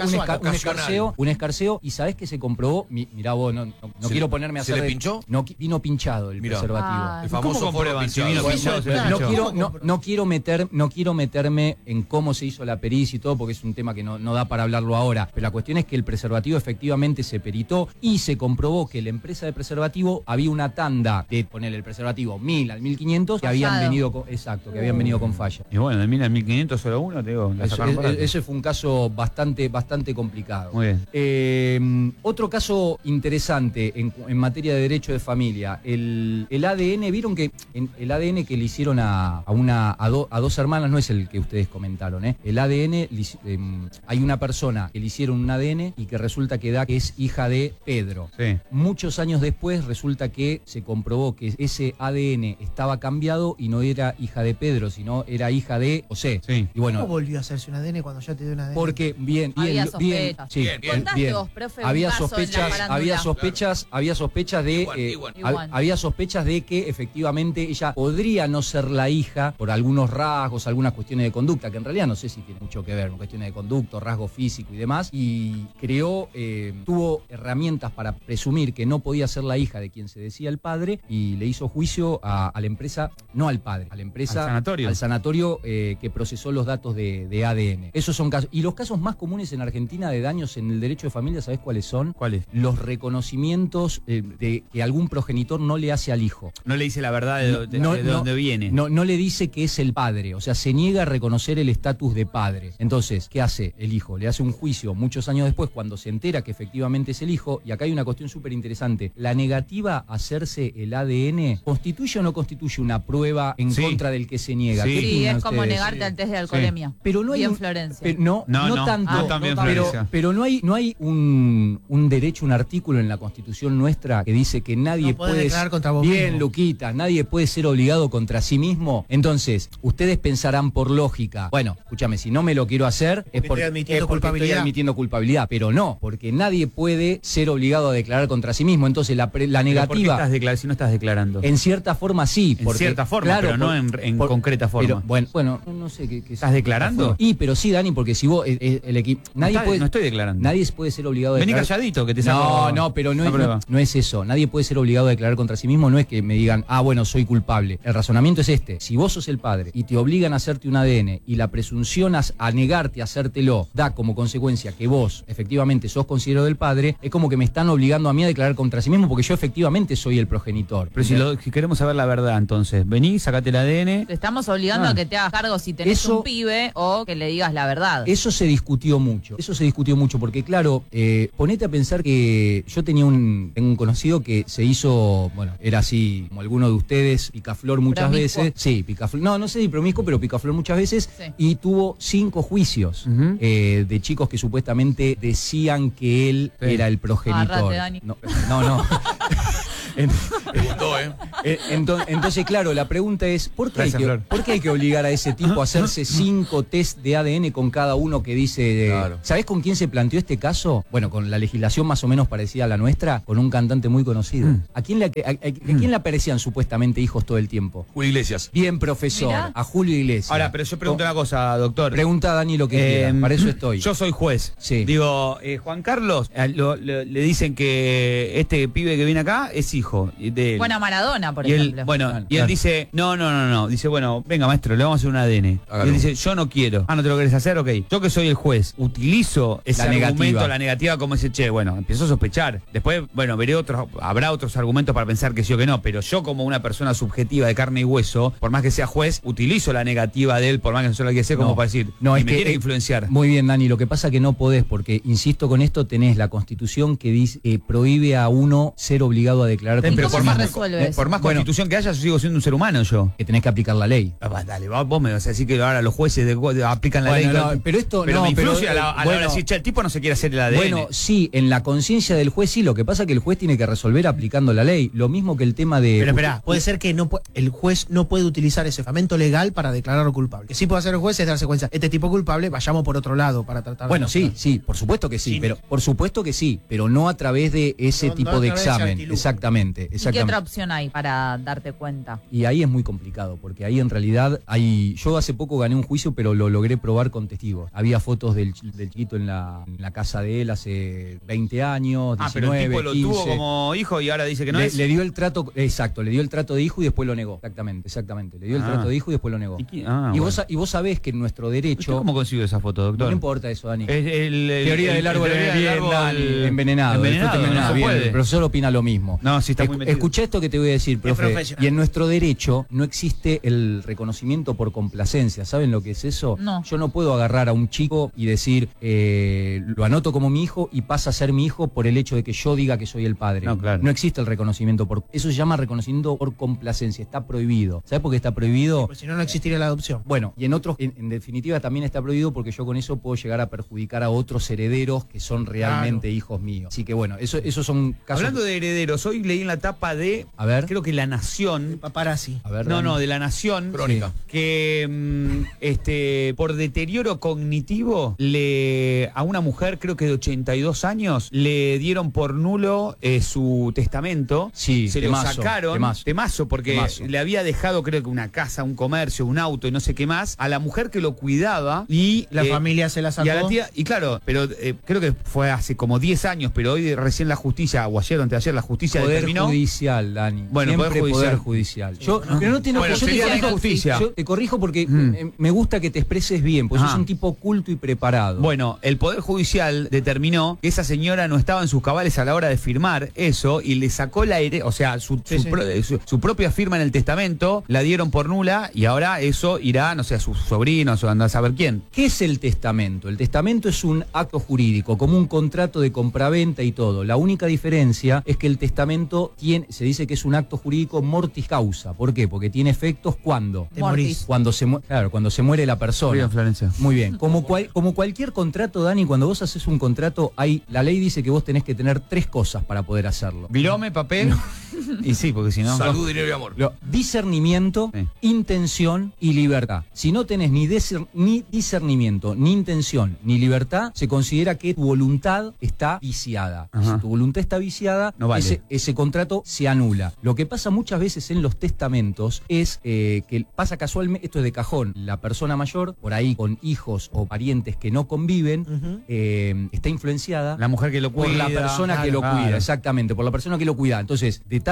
Speaker 3: Un escarceo. Y sabés que se comprobó. Mirá vos, no quiero ponerme a
Speaker 2: ¿Se
Speaker 3: hacer.
Speaker 2: le pinchó?
Speaker 3: No, vino pinchado el
Speaker 2: Mirá.
Speaker 3: preservativo.
Speaker 5: Ah.
Speaker 2: El famoso
Speaker 1: ¿Cómo
Speaker 2: foro
Speaker 1: comprueban si
Speaker 2: pinchado.
Speaker 1: vino pinchado? Se le
Speaker 7: Claro,
Speaker 1: pinchó.
Speaker 3: No quiero meterme en cómo se hizo la pericia y todo, porque es un tema que no da para hablarlo ahora. Pero la cuestión es que el preservativo efectivamente se peritó y se comprobó que la empresa de preservativo había una tanda de ponerle el preservativo 1000 al 1500 que habían
Speaker 5: Fallado.
Speaker 3: venido con, que habían venido con falla.
Speaker 1: Y bueno, de 1000 a 1500 solo uno, te digo, la sacaron por alto.
Speaker 3: Ese fue un caso bastante complicado.
Speaker 1: Muy bien.
Speaker 3: Otro caso interesante en materia de derecho de familia, el ADN, vieron que el ADN que le hicieron a dos hermanas no es el que ustedes comentaron, ¿eh? El ADN, hay una persona que le hicieron un ADN y que resulta que da que es hija de Pedro.
Speaker 1: Sí.
Speaker 3: Muchos años después resulta que se comprobó que ese ADN estaba cambiado y no era hija de Pedro, sino era hija de José.
Speaker 1: Sí.
Speaker 3: Y bueno,
Speaker 7: ¿Cómo volvió a hacerse un ADN cuando ya te dio un ADN?
Speaker 3: porque bien,
Speaker 5: Había sospechas.
Speaker 3: sí,
Speaker 2: Bien, bien.
Speaker 5: Contaste vos, profe, un
Speaker 3: había
Speaker 5: caso en la
Speaker 3: sospechas,
Speaker 5: farándula.
Speaker 3: había sospechas de
Speaker 2: Igual.
Speaker 3: había sospechas de que efectivamente ella podría no ser la hija por algunos rasgos, algunas cuestiones de conducta, que en realidad no sé si tiene mucho que ver con cuestiones de conducta, rasgo físico y demás, y tuvo herramientas para presumir que no podía ser la hija de quien se decía el padre, y le hizo juicio a la empresa, no al padre, a la empresa,
Speaker 1: Al sanatorio.
Speaker 3: que procesó los datos de ADN. Esos son casos. Y los casos más comunes en Argentina de daños en el derecho de familia, ¿sabés cuáles son?
Speaker 1: ¿Cuál es?
Speaker 3: Los reconocimientos de que algún progenitor no le hace al hijo.
Speaker 1: No le dice la verdad de dónde viene.
Speaker 3: No le dice que es el padre, o sea, se niega a reconocer el estatus de padre. Entonces, ¿qué hace el hijo? Le hace un juicio muchos años después cuando se entera que efectivamente es el hijo, y acá hay una cuestión súper interesante. La negativa a hacerse el ADN, ¿constituye o no constituye una prueba en
Speaker 1: Sí.
Speaker 3: contra del que se niega?
Speaker 1: Sí.
Speaker 3: ¿Qué
Speaker 5: Sí,
Speaker 3: opinan
Speaker 5: es como
Speaker 3: ustedes?
Speaker 5: negarte al test de alcoholemia.
Speaker 3: Pero no hay
Speaker 5: Bien,
Speaker 3: un-
Speaker 5: Florencia.
Speaker 3: No
Speaker 1: No,
Speaker 3: tanto.
Speaker 1: no tan bien, Florencia.
Speaker 3: pero no hay un derecho, un artículo en la Constitución nuestra que dice que nadie
Speaker 7: No podés
Speaker 3: puede...
Speaker 7: declarar contra vos
Speaker 3: Bien,
Speaker 7: mismo.
Speaker 3: Luquita, nadie puede ser obligado contra sí mismo. Entonces, ustedes pensarán por lógica, bueno, escúchame, si no me lo quiero hacer es porque
Speaker 7: admitiendo
Speaker 3: porque
Speaker 7: culpabilidad.
Speaker 3: estoy admitiendo culpabilidad, pero no, porque nadie puede ser obligado a declarar contra sí mismo. Entonces, la
Speaker 1: Pero ¿por qué
Speaker 3: negativa...
Speaker 1: si no estás declarando?
Speaker 3: En cierta forma sí.
Speaker 1: En
Speaker 3: porque,
Speaker 1: cierta forma,
Speaker 3: claro,
Speaker 1: pero no en concreta forma.
Speaker 3: Pero, bueno, no sé qué
Speaker 1: ¿Estás declarando?
Speaker 3: Y pero sí, Dani, porque si vos, el equipo...
Speaker 1: No estoy declarando.
Speaker 3: Nadie puede ser obligado a
Speaker 1: Vení
Speaker 3: declarar...
Speaker 1: calladito, que te saco
Speaker 3: pero
Speaker 1: la prueba.
Speaker 3: no es eso. Nadie puede ser obligado a declarar contra sí mismo. No es que me digan, bueno, soy culpable. El razonamiento es este. Si vos sos el padre y te obligan a hacerte un ADN y la presunción a negarte a hacértelo da como consecuencia que vos efectivamente sos considerado del padre, es como que me están obligando a mí a declarar contra sí mismo porque yo efectivamente soy el progenitor.
Speaker 1: Pero si queremos saber la verdad, entonces, vení, sacate el ADN.
Speaker 5: Te estamos obligando a que te hagas cargo si tenés
Speaker 3: Eso-
Speaker 5: un pibe o que le digas la verdad.
Speaker 3: Eso se discutió mucho porque claro, ponete a pensar que yo tenía un tengo un conocido que se hizo, bueno, era así como alguno de ustedes, picaflor muchas
Speaker 5: Promiscuo.
Speaker 3: veces. Sí, picaflor. No sé si promiscuo, pero picaflor muchas veces.
Speaker 5: Sí.
Speaker 3: Y tuvo 5 juicios de chicos que supuestamente decían que él era el progenitor.
Speaker 5: Agárrate, Dani.
Speaker 3: No.
Speaker 2: Me gustó,
Speaker 3: Entonces, claro, la pregunta es, ¿por qué,
Speaker 1: Gracias, Flor.
Speaker 3: ¿por qué hay que obligar a ese tipo a hacerse 5 test de ADN con cada uno que dice...
Speaker 2: Claro.
Speaker 3: ¿Sabés con quién se planteó este caso? Bueno, con la legislación más o menos parecida a la nuestra, con un cantante muy conocido. ¿A quién le aparecían supuestamente hijos todo el tiempo?
Speaker 2: Julio Iglesias.
Speaker 3: Bien, profesor,
Speaker 5: Mirá.
Speaker 3: a Julio Iglesias.
Speaker 1: Ahora, pero yo pregunto una cosa, doctor.
Speaker 3: Pregunta a Dani lo que quiera, para eso estoy.
Speaker 1: Yo soy juez.
Speaker 3: Sí.
Speaker 1: Digo, Juan Carlos, le dicen que este pibe que viene acá es hijo de él.
Speaker 5: Bueno, Maradona, por
Speaker 1: y él,
Speaker 5: ejemplo.
Speaker 1: bueno,
Speaker 3: Claro,
Speaker 1: y él
Speaker 3: claro.
Speaker 1: dice, no. Dice, bueno, venga, maestro, le vamos a hacer un ADN.
Speaker 2: Hágalo.
Speaker 1: Y él dice, yo no quiero. Ah, ¿no te lo querés hacer? Ok. Yo que soy el juez, utilizo ese
Speaker 3: La
Speaker 1: argumento,
Speaker 3: negativa.
Speaker 1: la negativa, como ese, che, bueno, empiezo a sospechar. Después, bueno, habrá otros argumentos para pensar que sí o que no, pero yo como una persona subjetiva de carne y hueso, por más que sea juez, utilizo la negativa de él, por más que no se lo quiera hacer, como para decir,
Speaker 3: no,
Speaker 1: y
Speaker 3: es
Speaker 1: me
Speaker 3: que
Speaker 1: tiene que influenciar.
Speaker 3: Muy bien, Dani, lo que pasa que no podés, porque, insisto con esto, tenés la Constitución que dice, prohíbe a uno ser obligado a declarar
Speaker 5: ¿Y
Speaker 1: Pero
Speaker 5: cómo se resuelve eso?
Speaker 1: por más constitución que haya, yo sigo siendo un ser humano yo.
Speaker 3: que tenés que aplicar la ley.
Speaker 1: Dale, vos me vas a decir que ahora los jueces aplican la
Speaker 3: Bueno,
Speaker 1: ley.
Speaker 3: no, pero esto no,
Speaker 1: me influye
Speaker 3: pero,
Speaker 1: a la hora
Speaker 3: bueno,
Speaker 1: de decir, che, el tipo no se quiere hacer el ADN.
Speaker 3: Bueno, sí, en la conciencia del juez sí, lo que pasa es que el juez tiene que resolver aplicando la ley. Lo mismo que el tema de...
Speaker 7: Pero espera, puede ser que el juez no puede utilizar ese fundamento legal para declararlo culpable. Que sí puede hacer el juez es darse cuenta, este tipo culpable, vayamos por otro lado para tratar de
Speaker 3: Bueno, sí,
Speaker 7: demostrar.
Speaker 3: por supuesto que sí,
Speaker 7: Sí.
Speaker 3: pero por supuesto que sí, pero no a través de ese
Speaker 7: No,
Speaker 3: tipo
Speaker 7: no a
Speaker 3: de
Speaker 7: través de ese
Speaker 3: examen.
Speaker 7: artilugio.
Speaker 3: Exactamente.
Speaker 5: ¿Y qué otra opción hay para darte cuenta?
Speaker 3: Y ahí es muy complicado, porque ahí en realidad yo hace poco gané un juicio, pero lo logré probar con testigos. Había fotos del chiquito en la casa de él hace 20 años, 19,
Speaker 1: pero el tipo lo
Speaker 3: 15.
Speaker 1: tuvo como hijo y ahora dice que no es.
Speaker 3: Le dio el trato, exacto, le dio el trato de hijo y después lo negó. Exactamente. Le dio el
Speaker 1: Ah.
Speaker 3: trato de hijo y después lo negó. Y vos sabés que en nuestro
Speaker 1: ¿Usted
Speaker 3: derecho...
Speaker 1: cómo consiguió esa foto, doctor?
Speaker 3: No importa eso, Dani.
Speaker 1: Teoría
Speaker 3: Teoría del árbol envenenado.
Speaker 1: Envenenado,
Speaker 3: Envenenado,
Speaker 1: no se
Speaker 3: bien,
Speaker 1: puede.
Speaker 3: el profesor opina lo mismo.
Speaker 1: No, sí está muy metido.
Speaker 3: Escuchá esto que te voy a decir, profe.
Speaker 7: profesional.
Speaker 3: Y en nuestro derecho no existe el reconocimiento por complacencia. ¿Saben lo que es eso?
Speaker 5: No.
Speaker 3: Yo no puedo agarrar a un chico y decir, lo anoto como mi hijo y pasa a ser mi hijo por el hecho de que yo diga que soy el padre.
Speaker 1: No, claro.
Speaker 3: No existe el reconocimiento por... Eso se llama reconocimiento por complacencia. Está prohibido. ¿Sabes por qué está prohibido?
Speaker 7: Porque si no, no existiría la adopción.
Speaker 3: Bueno, y en otros, en definitiva, también está prohibido porque yo con eso puedo llegar a perjudicar a otros herederos que son realmente hijos míos. Así que bueno, esos son casos...
Speaker 1: Hablando de herederos, hoy leí en la tapa de,
Speaker 3: A ver.
Speaker 1: creo que La Nación.
Speaker 7: Paparazzi.
Speaker 3: A ver,
Speaker 1: No,
Speaker 3: Dani.
Speaker 1: de La Nación.
Speaker 2: Crónica.
Speaker 1: Que por deterioro cognitivo a una mujer, creo que de 82 años, le dieron por nulo su testamento.
Speaker 3: Sí,
Speaker 1: se
Speaker 3: temazo,
Speaker 1: lo sacaron.
Speaker 3: temazo.
Speaker 1: Porque
Speaker 3: Temazo.
Speaker 1: le había dejado, creo que una casa, un comercio, un auto y no sé qué más, a la mujer que lo cuidaba y
Speaker 7: La familia se la sacó.
Speaker 1: y a la tía, y claro, pero creo que fue hace como 10 años, pero hoy recién la justicia, o ayer o anteayer, la justicia
Speaker 3: Poder
Speaker 1: determinó.
Speaker 3: judicial, Dani.
Speaker 1: Bueno,
Speaker 3: Siempre
Speaker 1: Poder Judicial.
Speaker 3: Yo, pero no te enojes,
Speaker 1: Bueno,
Speaker 3: yo te
Speaker 1: sería
Speaker 3: corrijo,
Speaker 1: la justicia.
Speaker 3: yo te corrijo porque me gusta que te expreses bien, porque sos
Speaker 1: Ajá.
Speaker 3: un tipo culto y preparado.
Speaker 1: Bueno, el Poder Judicial determinó que esa señora no estaba en sus cabales a la hora de firmar eso y le sacó o sea, su propia firma en el testamento, la dieron por nula y ahora eso irá, no sé, a sus sobrinos o anda a saber quién.
Speaker 3: ¿Qué es el testamento? El testamento es un acto jurídico, como un contrato de compraventa y todo. La única diferencia es que el testamento se dice que es un acto jurídico mortis causa. ¿Por qué? Porque tiene efectos ¿cuándo?
Speaker 7: Te morís.
Speaker 3: Cuando se muere la persona.
Speaker 1: Bien, Florencia.
Speaker 3: Muy bien. Como cualquier contrato, Dani, cuando vos haces un contrato, la ley dice que vos tenés que tener 3 cosas para poder hacerlo.
Speaker 1: Virome, papel. Y sí, porque si no.
Speaker 2: Salud, dinero y amor.
Speaker 3: Discernimiento,
Speaker 1: Sí.
Speaker 3: intención y libertad. Si no tenés ni discernimiento, ni intención, ni libertad, se considera que tu voluntad está viciada.
Speaker 1: Ajá.
Speaker 3: Si tu voluntad está viciada,
Speaker 1: No vale.
Speaker 3: ese contrato se anula. Lo que pasa muchas veces en los testamentos es que pasa casualmente, esto es de cajón, la persona mayor, por ahí con hijos o parientes que no conviven,
Speaker 7: Ujú.
Speaker 3: está influenciada
Speaker 1: La mujer que lo
Speaker 3: por
Speaker 1: cuida.
Speaker 3: la persona que lo
Speaker 1: Claro.
Speaker 3: cuida, exactamente, por la persona que lo cuida. Entonces, de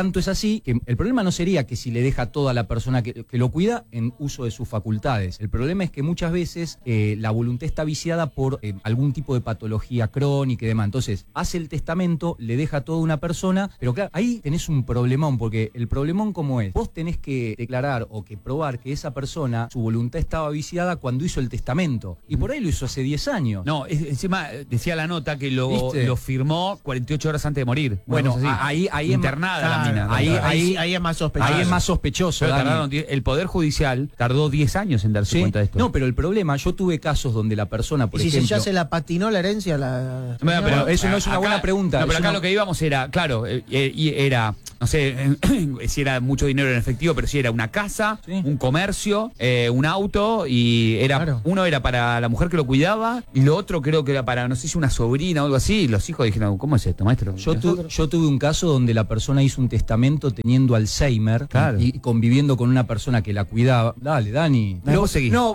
Speaker 3: tanto es así que el problema no sería que si le deja todo a la persona que lo cuida en uso de sus facultades. El problema es que muchas veces la voluntad está viciada por algún tipo de patología crónica y demás. Entonces, hace el testamento, le deja todo a una persona, pero claro, ahí tenés un problemón, porque el problemón ¿cómo es? Vos tenés que declarar o que probar que esa persona, su voluntad estaba viciada cuando hizo el testamento. Y por ahí lo hizo hace 10 años.
Speaker 1: No, encima decía la nota que lo firmó 48 horas antes de morir.
Speaker 3: Bueno, ahí
Speaker 1: internada la mina.
Speaker 7: Ahí es más sospechoso.
Speaker 3: Ahí es más sospechoso.
Speaker 1: El Poder Judicial tardó 10 años en darse cuenta de esto.
Speaker 3: No, pero el problema, yo tuve casos donde la persona, por ejemplo...
Speaker 7: si ya se la patinó la herencia,
Speaker 3: pero eso no es una buena pregunta.
Speaker 1: No, pero acá lo que íbamos era, claro, era, no sé si era mucho dinero en efectivo, pero si era una casa, un comercio, un auto, y era uno era para la mujer que lo cuidaba, y lo otro creo que era para, no sé si una sobrina o algo así, y los hijos dijeron, ¿cómo es esto, maestro?
Speaker 3: Yo tuve un caso donde la persona hizo un testamento teniendo Alzheimer y conviviendo con una persona que la cuidaba. Dale, Dani.
Speaker 1: Vos seguís.
Speaker 3: No,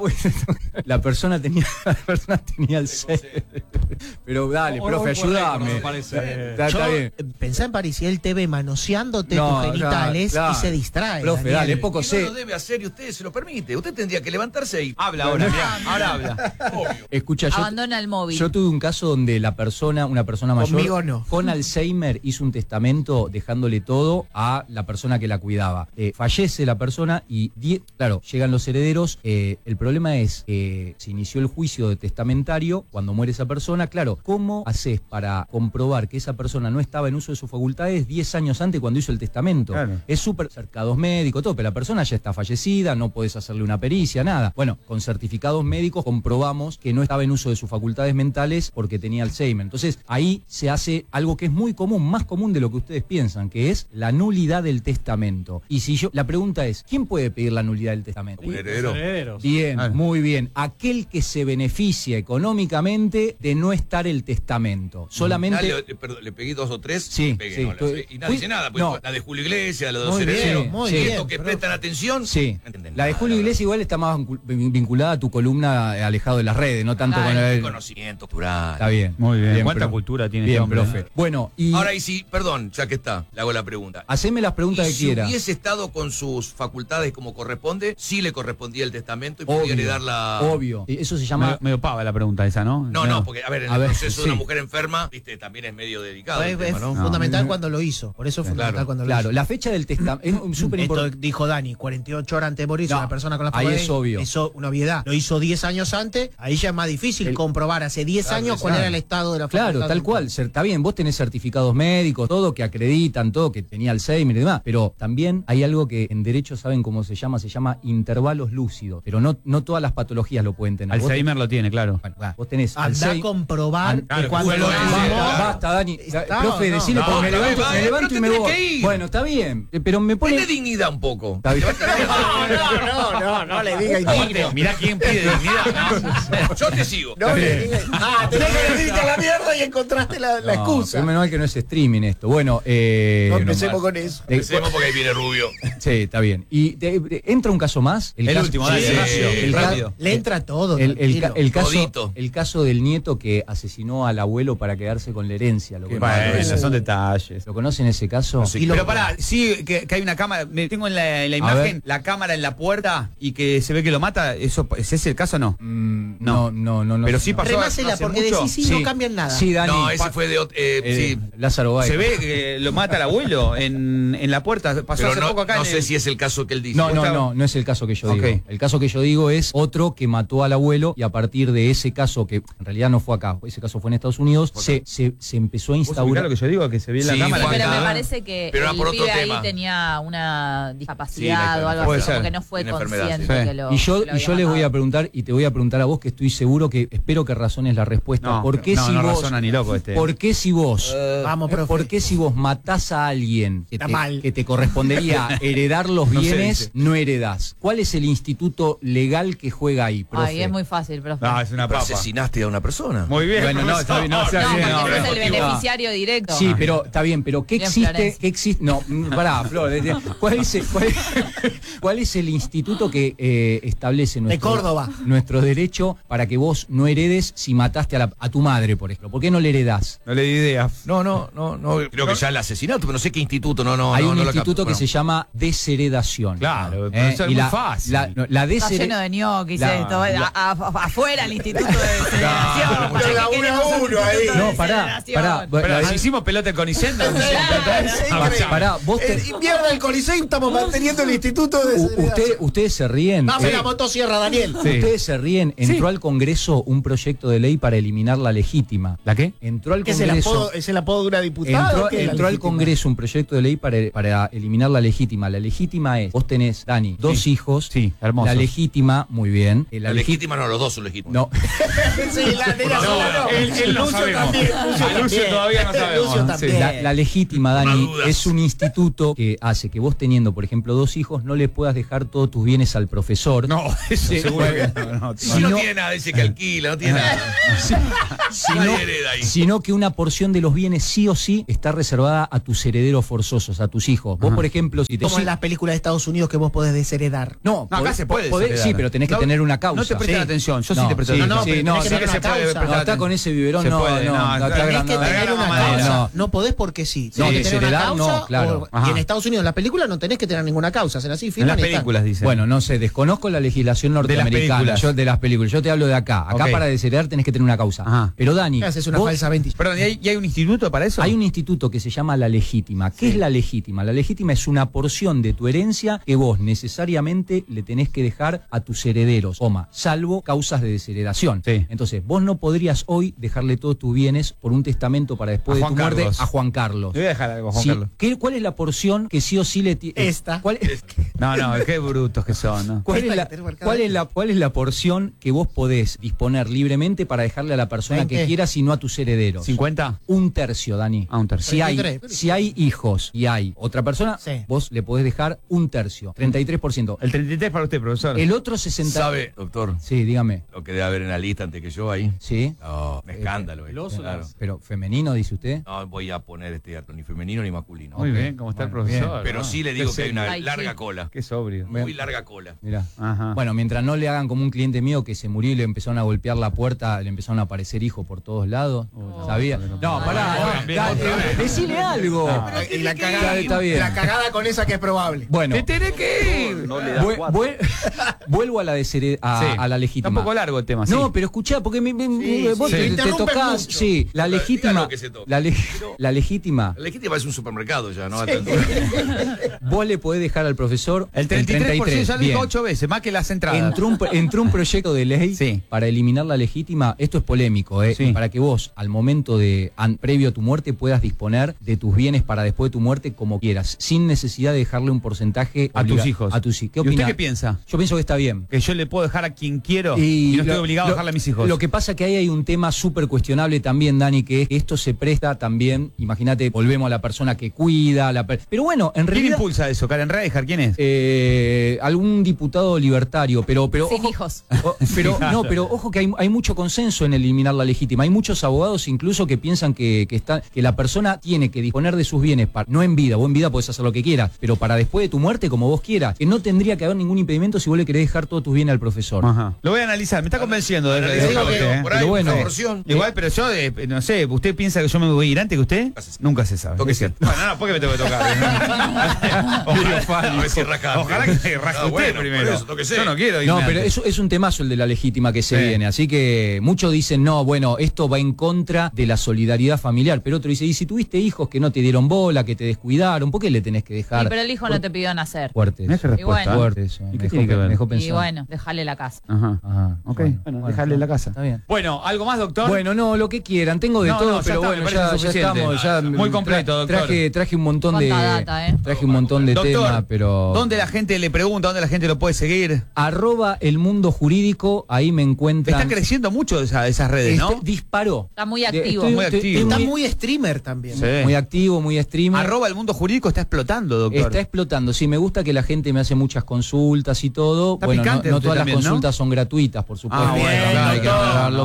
Speaker 3: la persona tenía Alzheimer. Pero dale, profe, ayúdame. Está bien.
Speaker 7: Pensá en París, si él te ve manoseándote tus genitales y se distrae.
Speaker 3: Profe, dale, poco sé.
Speaker 2: No lo debe hacer y usted se lo permite. Usted tendría que levantarse y...
Speaker 1: Habla ahora, ahora habla.
Speaker 2: Obvio.
Speaker 3: Escucha,
Speaker 5: abandona el móvil.
Speaker 3: Yo tuve un caso donde una persona mayor
Speaker 7: Conmigo no.
Speaker 3: con Alzheimer hizo un testamento dejándole todo a la persona que la cuidaba. Fallece la persona y claro, llegan los herederos. El problema es que se inició el juicio de testamentario cuando muere esa persona. Claro, ¿cómo haces para comprobar que esa persona no estaba en uso de sus facultades 10 años antes cuando hizo el testamento?
Speaker 1: Claro.
Speaker 3: Es súper cercados médicos, todo, pero la persona ya está fallecida, no podés hacerle una pericia, nada. Bueno, con certificados médicos comprobamos que no estaba en uso de sus facultades mentales porque tenía Alzheimer. Entonces, ahí se hace algo que es muy común, más común de lo que ustedes piensan, que es la nulidad del testamento. Y la pregunta es, ¿quién puede pedir la nulidad del testamento?
Speaker 2: Un heredero.
Speaker 3: Bien, muy bien. Aquel que se beneficia económicamente de no estar el testamento. Solamente...
Speaker 2: Perdón, le pegué 2 o 3.
Speaker 3: Sí,
Speaker 2: pegué,
Speaker 3: sí.
Speaker 2: Y nadie dice nada. Pues
Speaker 3: No.
Speaker 2: La de Julio Iglesias, la de los
Speaker 7: Muy bien,
Speaker 2: herederos.
Speaker 7: muy
Speaker 2: y
Speaker 7: bien,
Speaker 2: estos que prestan atención.
Speaker 3: Sí.
Speaker 2: ¿entienden?
Speaker 3: La de Julio Iglesias igual está más vinculada a tu columna alejado de las redes, no tanto con el...
Speaker 2: Conocimiento plural.
Speaker 3: Está bien.
Speaker 1: Muy bien. ¿Cuánta
Speaker 3: pero-
Speaker 1: cultura tiene
Speaker 3: Bien,
Speaker 1: este hombre?
Speaker 3: profe. Bueno, y...
Speaker 2: Ahora, y si, perdón, ya que está, le hago la pregunta.
Speaker 3: Haceme las preguntas
Speaker 2: Y
Speaker 3: que
Speaker 2: si
Speaker 3: quiera.
Speaker 2: hubiese estado con sus facultades como corresponde, sí le correspondía el testamento y podía heredar la...
Speaker 3: Obvio. Eso se llama...
Speaker 1: Medio pava la pregunta esa, ¿no?
Speaker 2: No, porque, a ver, en
Speaker 3: A
Speaker 2: el
Speaker 3: ver,
Speaker 2: proceso de
Speaker 3: sí.
Speaker 2: una mujer enferma, viste, también es medio delicado el
Speaker 7: Es
Speaker 2: tema, ¿no?
Speaker 7: fundamental cuando lo hizo. Por eso es fundamental cuando lo
Speaker 3: Claro,
Speaker 7: hizo.
Speaker 3: la fecha del testamento es súper
Speaker 7: Esto
Speaker 3: importante.
Speaker 7: dijo Dani, 48 horas antes de morir,
Speaker 3: No,
Speaker 7: una persona con la
Speaker 3: ahí
Speaker 7: facultades,
Speaker 3: es obvio.
Speaker 7: Hizo una obviedad. Lo hizo 10 años antes, ahí ya es más difícil comprobar hace 10 años cuál era el estado de la
Speaker 3: Claro,
Speaker 7: facultad.
Speaker 3: tal cual. Está bien, vos tenés certificados médicos, todo que acreditan, todo que tenía Alzheimer y demás, pero también hay algo que en derecho saben cómo se llama intervalos lúcidos, pero no todas las patologías lo pueden tener.
Speaker 1: Alzheimer lo tiene, claro.
Speaker 3: Vos tenés
Speaker 7: Andá a
Speaker 3: Alzheimer.
Speaker 7: comprobar
Speaker 1: claro,
Speaker 7: que cuando
Speaker 2: bueno,
Speaker 7: lo
Speaker 3: Basta, Dani.
Speaker 7: Está,
Speaker 3: Profe,
Speaker 7: no.
Speaker 3: decile,
Speaker 2: No,
Speaker 3: porque me
Speaker 2: está
Speaker 3: levanto,
Speaker 2: bien,
Speaker 3: me levanto
Speaker 2: pero
Speaker 3: y me
Speaker 2: tenés
Speaker 3: voy.
Speaker 2: que ir.
Speaker 3: Bueno, está bien, pero me pone...
Speaker 2: Tiene dignidad un poco.
Speaker 3: Está bien.
Speaker 7: no le diga indigno.
Speaker 1: Mirá quién pide dignidad.
Speaker 2: Yo te sigo.
Speaker 7: No le diga. Tenés que irte a la mierda y encontraste la
Speaker 3: No,
Speaker 7: excusa.
Speaker 3: pero menos mal que no es streaming esto. Bueno,
Speaker 7: No empecemos con eso.
Speaker 2: Empecemos porque ahí viene Rubio.
Speaker 3: Sí, está bien. Y entra un caso más.
Speaker 1: El
Speaker 3: caso-
Speaker 1: último, dale, rápido.
Speaker 7: Le entra todo.
Speaker 3: El
Speaker 2: Todito.
Speaker 3: caso del nieto que asesinó al abuelo para quedarse con la herencia. ¿Lo conocen?
Speaker 1: Bueno, son detalles.
Speaker 3: ¿Lo conocen ese caso?
Speaker 1: Pero pará, sí que hay una cámara, tengo en la imagen la cámara en la puerta y que se ve que lo mata, ¿es ese el caso o no?
Speaker 3: No.
Speaker 1: Pero sí pasó.
Speaker 7: Remásela
Speaker 1: hace
Speaker 7: porque
Speaker 1: mucho.
Speaker 7: decís sí, no cambian nada.
Speaker 3: Sí, Dani.
Speaker 2: No, ese fue de... sí.
Speaker 3: Lázaro Báez.
Speaker 1: Se ve que lo mata el abuelo en la puerta. Pasó
Speaker 2: Pero
Speaker 1: hace
Speaker 2: no,
Speaker 1: poco acá
Speaker 2: no
Speaker 1: en
Speaker 2: sé
Speaker 1: el-
Speaker 2: si es el caso que él dice.
Speaker 3: No es el caso que yo digo.
Speaker 1: Ok.
Speaker 3: El caso que yo digo es otro que mató al abuelo y a partir de ese caso, que en realidad no fue acá, ese caso fue en Estados Unidos, se empezó a
Speaker 1: ¿Vos ubicás
Speaker 3: instaurar...
Speaker 1: lo que yo digo? Que se ve en la
Speaker 2: Sí,
Speaker 1: cámara.
Speaker 2: Juan,
Speaker 5: Pero me
Speaker 2: Ah.
Speaker 5: parece que
Speaker 2: Pero era
Speaker 5: el
Speaker 2: por otro
Speaker 5: pibe ahí
Speaker 2: tema.
Speaker 5: tenía una
Speaker 2: Sí,
Speaker 5: discapacidad
Speaker 2: una
Speaker 5: o algo
Speaker 1: puede
Speaker 5: así,
Speaker 1: ser.
Speaker 5: como que no fue
Speaker 2: Una enfermedad,
Speaker 5: consciente
Speaker 1: sí.
Speaker 5: que lo
Speaker 3: Y yo
Speaker 5: que lo había
Speaker 3: les voy a
Speaker 5: matado.
Speaker 3: preguntar y te voy a preguntar a vos, que estoy seguro que espero que razones la respuesta.
Speaker 1: No,
Speaker 3: ¿Por qué
Speaker 1: no,
Speaker 3: si
Speaker 1: no
Speaker 3: vos,
Speaker 1: razona ni loco este.
Speaker 3: ¿Por qué si vos,
Speaker 7: Vamos, profe.
Speaker 3: por qué si vos matás a alguien
Speaker 7: Está mal.
Speaker 3: que te correspondería heredar los
Speaker 1: No se
Speaker 3: bienes,
Speaker 1: dice.
Speaker 3: no heredás? ¿Cuál es el instituto legal que juega ahí, profe?
Speaker 5: Ay, es muy fácil, profe.
Speaker 1: No, es una
Speaker 2: Pero
Speaker 1: papa.
Speaker 2: asesinaste a una persona.
Speaker 1: Muy bien.
Speaker 3: Bueno, no, está bien, no, está
Speaker 5: No,
Speaker 3: bien,
Speaker 5: porque
Speaker 3: no,
Speaker 5: ese es el
Speaker 3: no.
Speaker 5: beneficiario directo.
Speaker 3: Sí, pero está bien, pero ¿qué
Speaker 5: Bien,
Speaker 3: existe?
Speaker 5: Florencia.
Speaker 3: ¿Qué existe? No, pará, Flor. ¿Cuál es el instituto que establece
Speaker 7: Córdoba.
Speaker 3: nuestro derecho para que vos no heredes si mataste a tu madre, por ejemplo? ¿Por qué no le heredás?
Speaker 1: No le di idea.
Speaker 2: No, creo que ya el asesinato, pero no sé qué instituto, no.
Speaker 3: Hay un
Speaker 2: no lo
Speaker 3: instituto
Speaker 2: capto.
Speaker 3: que se llama desheredación.
Speaker 1: Claro, pero eso es
Speaker 3: y
Speaker 1: muy fácil.
Speaker 3: La
Speaker 5: Está
Speaker 3: deshere-
Speaker 5: lleno de ñoquis
Speaker 3: La-
Speaker 5: esto.
Speaker 3: la-
Speaker 5: Afuera el Instituto de Desheredación.
Speaker 2: Claro,
Speaker 5: ¿Para qué
Speaker 7: pero
Speaker 5: queremos un
Speaker 7: uno ahí.
Speaker 5: instituto de
Speaker 3: No, pará.
Speaker 5: desheredación?
Speaker 1: Pero
Speaker 3: La-
Speaker 1: si hicimos pelota con Icendo.
Speaker 3: Pará, vos te-
Speaker 7: Invierno del Coliseo estamos manteniendo el instituto de
Speaker 3: ustedes se ríen.
Speaker 7: Dame la motosierra, Daniel.
Speaker 1: Sí.
Speaker 3: Ustedes se ríen. Entró al Congreso un proyecto de ley para eliminar la legítima.
Speaker 1: ¿La qué?
Speaker 3: Entró al
Speaker 7: ¿Qué es
Speaker 3: Congreso.
Speaker 7: el apodo de una diputada?
Speaker 3: Entró al Congreso un proyecto de ley para eliminar la legítima. La legítima es, vos tenés, Dani, dos hijos.
Speaker 1: Sí, hermosos.
Speaker 3: La legítima, muy bien.
Speaker 2: La legítima no, los dos son legítimos.
Speaker 3: No,
Speaker 1: Él no sabemos. A Lucio todavía no sabemos. Sí.
Speaker 3: la legítima,
Speaker 2: Por
Speaker 3: Dani,
Speaker 2: las dudas.
Speaker 3: es un instituto que hace que vos teniendo, por ejemplo, dos hijos, no le puedas dejar todos tus bienes al profesor.
Speaker 1: No, eso
Speaker 3: Sí,
Speaker 1: seguro
Speaker 3: bueno.
Speaker 1: que no.
Speaker 2: Si no
Speaker 3: no-
Speaker 2: tiene nada, dice que alquila, no tiene nada.
Speaker 3: sino,
Speaker 2: Nadie hereda ahí.
Speaker 3: sino que una porción de los bienes sí o sí está reservada a tus herederos forzosos, a tus hijos. Vos, por ejemplo, si te...
Speaker 7: Como en las películas de Estados Unidos que vos podés desheredar.
Speaker 3: No,
Speaker 1: No, acá se puede
Speaker 3: podés-
Speaker 1: desheredar.
Speaker 3: sí, pero tenés que
Speaker 1: No,
Speaker 3: tener una causa.
Speaker 1: No te prestan
Speaker 3: Sí.
Speaker 1: atención. Yo sí
Speaker 3: No,
Speaker 1: te presto
Speaker 3: sí,
Speaker 1: atención.
Speaker 3: no,
Speaker 7: pero
Speaker 3: no,
Speaker 7: tenés que
Speaker 3: sí,
Speaker 7: tener
Speaker 1: se
Speaker 7: una
Speaker 1: puede
Speaker 7: causa.
Speaker 1: prestar
Speaker 3: No, está con ese biberón,
Speaker 1: Se
Speaker 3: no,
Speaker 1: puede,
Speaker 3: no,
Speaker 1: no,
Speaker 3: no,
Speaker 1: tenés
Speaker 3: está
Speaker 7: Tenés que
Speaker 3: no,
Speaker 7: tener
Speaker 1: no,
Speaker 7: una
Speaker 1: no,
Speaker 7: causa.
Speaker 3: no.
Speaker 7: No podés porque sí.
Speaker 3: No,
Speaker 7: Tenés que tener una
Speaker 3: desheredar,
Speaker 7: causa.
Speaker 3: no, claro.
Speaker 7: Y
Speaker 1: Ajá.
Speaker 7: en Estados Unidos, en las películas, no tenés que tener ninguna causa. Hacen así,
Speaker 1: En
Speaker 7: firman
Speaker 1: las
Speaker 7: y están.
Speaker 1: películas dice.
Speaker 3: Bueno, no sé, desconozco la legislación norteamericana.
Speaker 1: películas.
Speaker 3: Yo de las películas. Yo te hablo de acá. Acá
Speaker 1: Ok.
Speaker 3: para desheredar tenés que tener una causa.
Speaker 1: Ajá.
Speaker 3: Pero Dani,
Speaker 7: Haces una
Speaker 3: vos-
Speaker 7: falsa 20.
Speaker 1: Perdón, ¿y hay un instituto para eso?
Speaker 3: hay un instituto que se llama la legítima. ¿Qué es la legítima? La legítima es una porción de tu herencia que vos necesariamente le tenés que dejar a tus herederos, salvo causas de desheredación.
Speaker 1: Sí.
Speaker 3: Entonces, vos no podrías hoy dejarle todos tus bienes por un testamento para después
Speaker 1: A
Speaker 3: de
Speaker 1: Juan
Speaker 3: tu muerte
Speaker 1: Carlos.
Speaker 3: a Juan Carlos.
Speaker 1: Le voy a dejar algo, Juan
Speaker 3: Sí.
Speaker 1: Carlos.
Speaker 3: ¿Cuál es la porción que sí o sí le tiene?
Speaker 7: Esta.
Speaker 3: ¿Cuál
Speaker 1: No, qué brutos que son, ¿no?
Speaker 3: ¿Cuál
Speaker 7: Esta
Speaker 3: es, la,
Speaker 7: que tenés marcada
Speaker 3: cuál, es
Speaker 7: ahí.
Speaker 3: la, ¿Cuál es la porción que vos podés disponer libremente para dejarle a la persona
Speaker 7: 20.
Speaker 3: que quieras y no a tus herederos?
Speaker 1: ¿50?
Speaker 3: Un tercio, Dani.
Speaker 1: Ah, un tercio.
Speaker 3: Si hay,
Speaker 7: 33.
Speaker 3: si hay hijos y hay otra persona,
Speaker 7: Sí.
Speaker 3: vos le podés dejar un tercio, 33%.
Speaker 1: El 33 para usted, profesor.
Speaker 3: El otro 60%.
Speaker 2: ¿Sabe, doctor,
Speaker 3: Sí, dígame.
Speaker 2: lo que debe haber en la lista antes que yo ahí?
Speaker 3: Sí.
Speaker 2: No, un escándalo. Claro.
Speaker 3: Pero femenino, dice usted.
Speaker 2: No voy a poner este dato, ni femenino ni masculino.
Speaker 1: Muy
Speaker 3: Ok.
Speaker 1: bien, ¿cómo está el
Speaker 3: Bueno,
Speaker 1: profesor?
Speaker 2: Pero
Speaker 1: ¿no?
Speaker 2: sí le
Speaker 1: Qué
Speaker 2: digo que hay
Speaker 1: serio.
Speaker 2: una
Speaker 5: Ay,
Speaker 2: larga
Speaker 5: sí.
Speaker 2: cola.
Speaker 1: Qué sobrio.
Speaker 2: Muy larga cola.
Speaker 3: Mirá.
Speaker 1: Ajá.
Speaker 3: Bueno, mientras no le hagan como un cliente mío que se murió y le empezaron a golpear la puerta, le empezaron a aparecer hijos por todos lados. ¿Sabía? No, pará, decile algo.
Speaker 7: Y la
Speaker 3: Está
Speaker 7: cagada,
Speaker 3: bien.
Speaker 7: la cagada con esa que es probable.
Speaker 3: Bueno,
Speaker 1: ¡Te tenés que ir!
Speaker 3: vuelvo a la
Speaker 1: Sí.
Speaker 3: a la legítima.
Speaker 1: Está un poco largo el tema, sí.
Speaker 3: No, pero escuchá, porque vos
Speaker 1: sí.
Speaker 3: te
Speaker 7: Interrumpen
Speaker 3: tocás.
Speaker 7: mucho.
Speaker 3: Sí, la
Speaker 2: Dígalo
Speaker 3: legítima.
Speaker 2: que se toque.
Speaker 3: La legítima.
Speaker 2: La legítima es un supermercado ya, ¿no?
Speaker 3: Vos le podés dejar al profesor
Speaker 1: El 33%, ya lo
Speaker 3: bien.
Speaker 1: dijo 8 veces, más que las entradas.
Speaker 3: Entró un proyecto de ley
Speaker 1: Sí.
Speaker 3: para eliminar la legítima. Esto es polémico,
Speaker 1: Sí.
Speaker 3: para que vos, al momento previo a tu muerte, puedas disponer de tus bienes para después de tu muerte como quieras, sin necesidad de dejarle un porcentaje
Speaker 1: A tus hijos.
Speaker 3: A tus hijos. ¿Qué
Speaker 1: ¿Y usted
Speaker 3: opina?
Speaker 1: qué piensa?
Speaker 3: Yo pienso que está bien.
Speaker 1: Que yo le puedo dejar a quien quiero y no estoy obligado a dejarle a mis hijos.
Speaker 3: Lo que pasa que ahí hay un tema súper cuestionable también, Dani, que es que esto se presta también, imagínate, volvemos a la persona que cuida, pero bueno, en
Speaker 1: ¿Quién
Speaker 3: realidad...
Speaker 1: impulsa eso? ¿Karen Reijer? ¿Quién es?
Speaker 3: Algún diputado libertario, pero
Speaker 5: Sin
Speaker 3: ojo,
Speaker 5: hijos.
Speaker 3: pero ojo que hay mucho consenso en eliminar la legítima. Hay muchos abogados incluso que piensan que la persona tiene que disponer de sus bienes, no en vida, vos en vida podés hacer lo que quieras, pero para después de tu muerte, como vos quieras, que no tendría que haber ningún impedimento si vos le querés dejar todos tus bienes al profesor.
Speaker 1: Ajá. Lo voy a analizar, me está convenciendo de
Speaker 2: Analiza,
Speaker 1: digo
Speaker 2: pero
Speaker 1: que,
Speaker 2: por
Speaker 3: pero
Speaker 2: ahí
Speaker 3: bueno.
Speaker 2: una porción.
Speaker 1: Igual, pero yo, no sé, ¿usted piensa que yo me voy a ir antes que usted? Nunca se sabe.
Speaker 2: Toque
Speaker 1: Es cierto. Bueno, no, ¿por qué me tengo que tocar?
Speaker 2: Ojalá, a ver si rascate.
Speaker 1: Ojalá que se rasque
Speaker 2: No,
Speaker 1: usted
Speaker 2: bueno,
Speaker 1: primero.
Speaker 2: por eso, tóquese.
Speaker 1: Yo no quiero irme
Speaker 3: No, pero
Speaker 1: antes.
Speaker 3: eso es un temazo el de la legítima que se
Speaker 1: Sí.
Speaker 3: viene. Así que muchos dicen, no, bueno, esto va en contra de la solidaridad familiar. Pero otro dice, y si tuviste hijos que no te dieron bola, que te descuidaron, ¿por qué le tenés que dejar?
Speaker 5: Sí, pero el hijo no te pidió nacer.
Speaker 3: Fuerte.
Speaker 1: Mirá qué respuesta.
Speaker 5: bueno.
Speaker 3: Fuerte eso.
Speaker 1: ¿Y qué
Speaker 3: Me
Speaker 1: tiene
Speaker 3: dejó-
Speaker 1: que ver?
Speaker 3: me dejó
Speaker 5: Y
Speaker 3: pensando.
Speaker 5: bueno, dejale la casa.
Speaker 1: Ajá.
Speaker 3: Ajá.
Speaker 1: Ok,
Speaker 3: Bueno,
Speaker 1: dejarle la casa.
Speaker 3: Está bien.
Speaker 1: Bueno, ¿algo más, doctor?
Speaker 3: Bueno, no, lo que quieran, tengo de
Speaker 1: No,
Speaker 3: todo,
Speaker 1: no, ya
Speaker 3: pero
Speaker 1: está,
Speaker 3: bueno,
Speaker 1: me parece
Speaker 3: ya
Speaker 1: suficiente.
Speaker 3: estamos, ya
Speaker 1: Muy completo, doctor.
Speaker 3: Traje un montón de
Speaker 5: Cuánta data,
Speaker 3: traje un montón de
Speaker 1: Doctor,
Speaker 3: temas, pero
Speaker 1: ¿dónde la gente le pregunta, dónde la gente lo puede seguir?
Speaker 3: @el mundo jurídico, ahí me encuentran.
Speaker 1: Está creciendo mucho esas redes, ¿no?
Speaker 3: Disparó.
Speaker 5: Está muy activo.
Speaker 1: muy activo.
Speaker 7: Está muy streamer también.
Speaker 1: Sí.
Speaker 3: muy activo, muy streamer.
Speaker 1: @el mundo jurídico está explotando, doctor.
Speaker 3: Está explotando. Sí, me gusta que la gente me hace muchas consultas y todo.
Speaker 1: Está
Speaker 3: bueno,
Speaker 1: picante
Speaker 3: no
Speaker 1: usted
Speaker 3: todas
Speaker 1: también,
Speaker 3: las
Speaker 1: ¿no?
Speaker 3: consultas son gratuitas, por supuesto.
Speaker 1: Ah, bueno,
Speaker 3: Claro, hay que
Speaker 1: doctor.
Speaker 3: aclararlo
Speaker 1: No,
Speaker 3: porque a
Speaker 1: de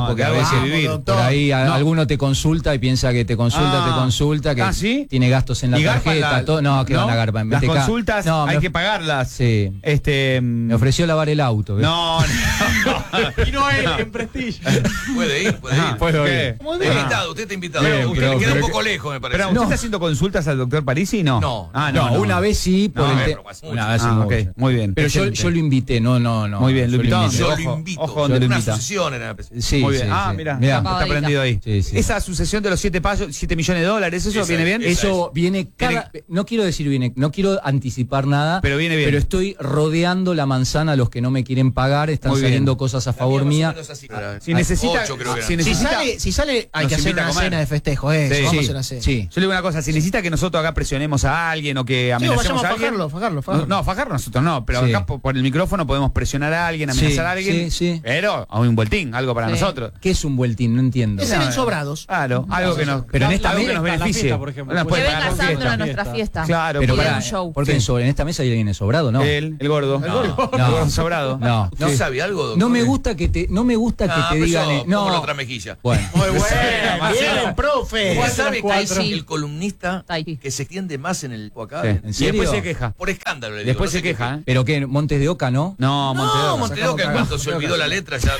Speaker 1: hay que vivir.
Speaker 7: doctor.
Speaker 3: Por ahí
Speaker 1: No.
Speaker 3: alguno te consulta y piensa que te consulta, que
Speaker 1: ¿sí?
Speaker 3: tiene gastos en la
Speaker 1: ¿Y garpan
Speaker 3: tarjeta, todo. No, que van a garpar.
Speaker 1: Las
Speaker 3: Te ca-
Speaker 1: consultas
Speaker 3: No,
Speaker 1: hay
Speaker 3: me-
Speaker 1: que pagarlas.
Speaker 3: Sí. Me ofreció lavar el auto. ¿ves?
Speaker 1: No,
Speaker 6: Y no es en Prestige.
Speaker 2: Puede ir, puede ir.
Speaker 3: Puedo
Speaker 1: ¿qué?
Speaker 3: ir.
Speaker 2: Está invitado, usted está invitado.
Speaker 3: Bien,
Speaker 2: Usted
Speaker 3: pero-
Speaker 2: le queda un
Speaker 3: pero-
Speaker 2: poco lejos, me parece.
Speaker 1: Pero, ¿usted está haciendo consultas al doctor Parisi? No.
Speaker 2: No.
Speaker 1: Ah,
Speaker 3: No, una vez sí, por
Speaker 1: No,
Speaker 3: el
Speaker 2: pero hace mucho.
Speaker 3: una vez sí,
Speaker 1: Ah, ok,
Speaker 3: mucho.
Speaker 1: muy bien.
Speaker 3: Pero
Speaker 1: Excelente.
Speaker 3: yo lo invité, no.
Speaker 1: Muy bien, lo
Speaker 3: yo
Speaker 1: invitó.
Speaker 3: invité.
Speaker 2: Yo
Speaker 1: Ojo,
Speaker 2: lo invito.
Speaker 1: ojo donde lo
Speaker 2: Una
Speaker 1: invita.
Speaker 2: asociación era la presentación.
Speaker 3: Sí,
Speaker 1: Muy bien.
Speaker 3: sí,
Speaker 1: Ah,
Speaker 3: sí.
Speaker 1: mira,
Speaker 3: Mirá.
Speaker 1: está aprendido ahí.
Speaker 3: Sí, sí.
Speaker 1: Esa sucesión de los 7 millones de dólares, ¿eso
Speaker 2: Esa
Speaker 1: viene
Speaker 2: es,
Speaker 1: bien?
Speaker 2: esa
Speaker 3: Eso viene no quiero decir no quiero anticipar nada,
Speaker 1: Pero viene bien.
Speaker 3: pero estoy rodeando la manzana a los que no me quieren pagar, están
Speaker 1: Muy bien.
Speaker 3: saliendo cosas a favor mía.
Speaker 1: Si necesita,
Speaker 2: Ocho, creo que era.
Speaker 1: si necesita,
Speaker 7: Si sale, hay
Speaker 1: nos
Speaker 7: que hacer
Speaker 1: invita a
Speaker 7: una
Speaker 1: comer.
Speaker 7: cena de festejo, eso.
Speaker 1: Sí,
Speaker 7: Vamos
Speaker 1: sí,
Speaker 7: a hacer una cena.
Speaker 3: Sí.
Speaker 1: yo le digo una cosa, si necesita que nosotros acá presionemos a alguien o que
Speaker 7: Sí,
Speaker 1: amenacemos
Speaker 7: vayamos
Speaker 1: a
Speaker 7: a
Speaker 1: alguien.
Speaker 7: fajarlo.
Speaker 1: No, fajar nosotros no, pero
Speaker 3: Sí.
Speaker 1: acá por el micrófono podemos presionar a alguien, amenazar
Speaker 3: Sí,
Speaker 1: a alguien.
Speaker 3: sí.
Speaker 1: Pero a un vueltín, algo para
Speaker 5: Sí.
Speaker 1: nosotros.
Speaker 3: ¿Qué es un vueltín? No entiendo.
Speaker 7: Es en sobrados.
Speaker 1: Claro, algo que nos,
Speaker 3: Pero en esta
Speaker 1: algo que
Speaker 3: mesa,
Speaker 1: nos
Speaker 6: la
Speaker 1: beneficie.
Speaker 6: fiesta, por ejemplo.
Speaker 1: No nos
Speaker 6: Que
Speaker 1: puede
Speaker 5: Que
Speaker 1: pagar
Speaker 5: venga
Speaker 1: con
Speaker 5: Sandro
Speaker 1: fiesta.
Speaker 5: a nuestra fiesta.
Speaker 1: Claro,
Speaker 3: Pero
Speaker 5: Y den
Speaker 3: pará,
Speaker 5: un show.
Speaker 3: porque
Speaker 1: Sí.
Speaker 3: en esta mesa hay alguien sobrado, ¿no?
Speaker 1: El gordo.
Speaker 2: No.
Speaker 1: El gordo sobrado.
Speaker 3: No.
Speaker 2: ¿No
Speaker 3: Sí.
Speaker 2: sabe algo, doctor?
Speaker 3: No me gusta que te digan.
Speaker 2: No, la otra mejilla.
Speaker 3: Bueno.
Speaker 7: Muy bueno, bien, profe.
Speaker 2: ¿Usted sabe que
Speaker 5: cuatro.
Speaker 2: hay el columnista
Speaker 5: Tahití.
Speaker 2: que se extiende más en el acá?
Speaker 1: Sí.
Speaker 3: ¿En
Speaker 1: Y
Speaker 3: serio?
Speaker 1: después se queja.
Speaker 2: Por escándalo, le digo.
Speaker 1: Después
Speaker 2: no sé
Speaker 1: se queja, ¿eh?
Speaker 3: Pero que Montes de Oca, ¿no?
Speaker 1: No,
Speaker 2: No,
Speaker 1: Montedoca.
Speaker 2: Montedoca, en cuanto se olvidó la letra ya.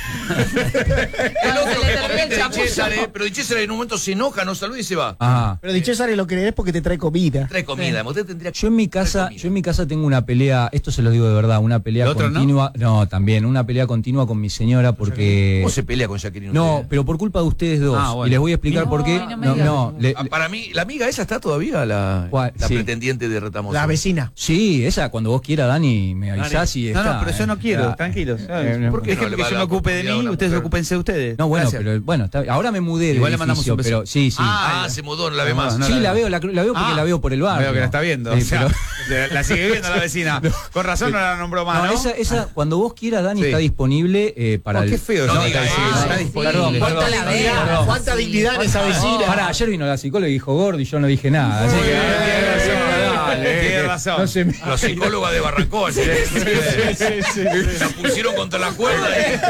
Speaker 2: El otro
Speaker 5: Se le
Speaker 2: que
Speaker 5: terminó el
Speaker 2: compite
Speaker 5: chamuyo.
Speaker 2: Di Césare, pero Di Césare en un momento se enoja, no saluda y se va.
Speaker 3: Ajá.
Speaker 7: Pero Di Césare lo querés porque te trae comida.
Speaker 2: Trae comida, usted tendría que...
Speaker 3: Yo en mi casa tengo una pelea, esto se lo digo de verdad, una pelea
Speaker 1: ¿El otro no?
Speaker 3: continua. No, también, una pelea continua con mi señora porque.
Speaker 2: ¿Cómo se pelea con Jacqueline?
Speaker 3: No,
Speaker 2: usted?
Speaker 3: pero por culpa de ustedes dos.
Speaker 1: Ah, bueno.
Speaker 3: Y les voy a explicar
Speaker 5: No,
Speaker 3: por qué.
Speaker 5: ay, no me digas eso.
Speaker 2: Para mí, la amiga esa está todavía, la
Speaker 3: ¿Cuál? Sí.
Speaker 2: pretendiente de Retamoso.
Speaker 7: La vecina.
Speaker 3: Sí, esa cuando vos quieras, Dani, me avisás y
Speaker 1: No,
Speaker 3: está.
Speaker 1: no, pero yo no quiero,
Speaker 3: Ah,
Speaker 1: tranquilos.
Speaker 3: ¿por
Speaker 2: qué
Speaker 1: Déjenme
Speaker 2: no le
Speaker 1: que
Speaker 2: va a
Speaker 1: yo me
Speaker 2: dar
Speaker 1: ocupe de
Speaker 2: oportunidad a
Speaker 1: mí,
Speaker 2: una
Speaker 1: ustedes
Speaker 2: mujer?
Speaker 1: ocúpense de ustedes.
Speaker 3: No, bueno,
Speaker 1: Gracias.
Speaker 3: pero bueno, ahora me mudé del
Speaker 1: Igual le mandamos
Speaker 3: edificio,
Speaker 1: un beso.
Speaker 3: pero sí, sí.
Speaker 2: Ah, se mudó, no la ve más.
Speaker 1: No,
Speaker 3: Sí,
Speaker 1: la
Speaker 3: la
Speaker 1: veo.
Speaker 3: veo, la veo porque la veo por el barrio.
Speaker 1: Veo que la está viendo.
Speaker 3: Sí,
Speaker 1: o sea,
Speaker 3: pero-
Speaker 1: la sigue viendo la vecina. Con razón no la nombró más,
Speaker 3: No,
Speaker 1: ¿no?
Speaker 3: esa, cuando vos quieras, Dani,
Speaker 1: Sí.
Speaker 3: está disponible para
Speaker 1: Oh,
Speaker 3: el.
Speaker 1: qué feo.
Speaker 2: No
Speaker 1: está
Speaker 2: diga
Speaker 1: diciendo,
Speaker 2: eso.
Speaker 1: está
Speaker 5: Sí.
Speaker 1: disponible.
Speaker 3: Perdón,
Speaker 5: ¿Cuánta
Speaker 3: perdón.
Speaker 5: la veo?
Speaker 7: ¿Cuánta
Speaker 5: Sí,
Speaker 7: dignidad en
Speaker 5: por
Speaker 7: esa
Speaker 5: favor.
Speaker 7: vecina?
Speaker 3: Pará, ayer vino la psicóloga y dijo gordo y yo no dije nada. Así que
Speaker 1: Tiene razón.
Speaker 3: no se me-
Speaker 2: Los psicólogos de Barrancón. La pusieron contra la cuerda.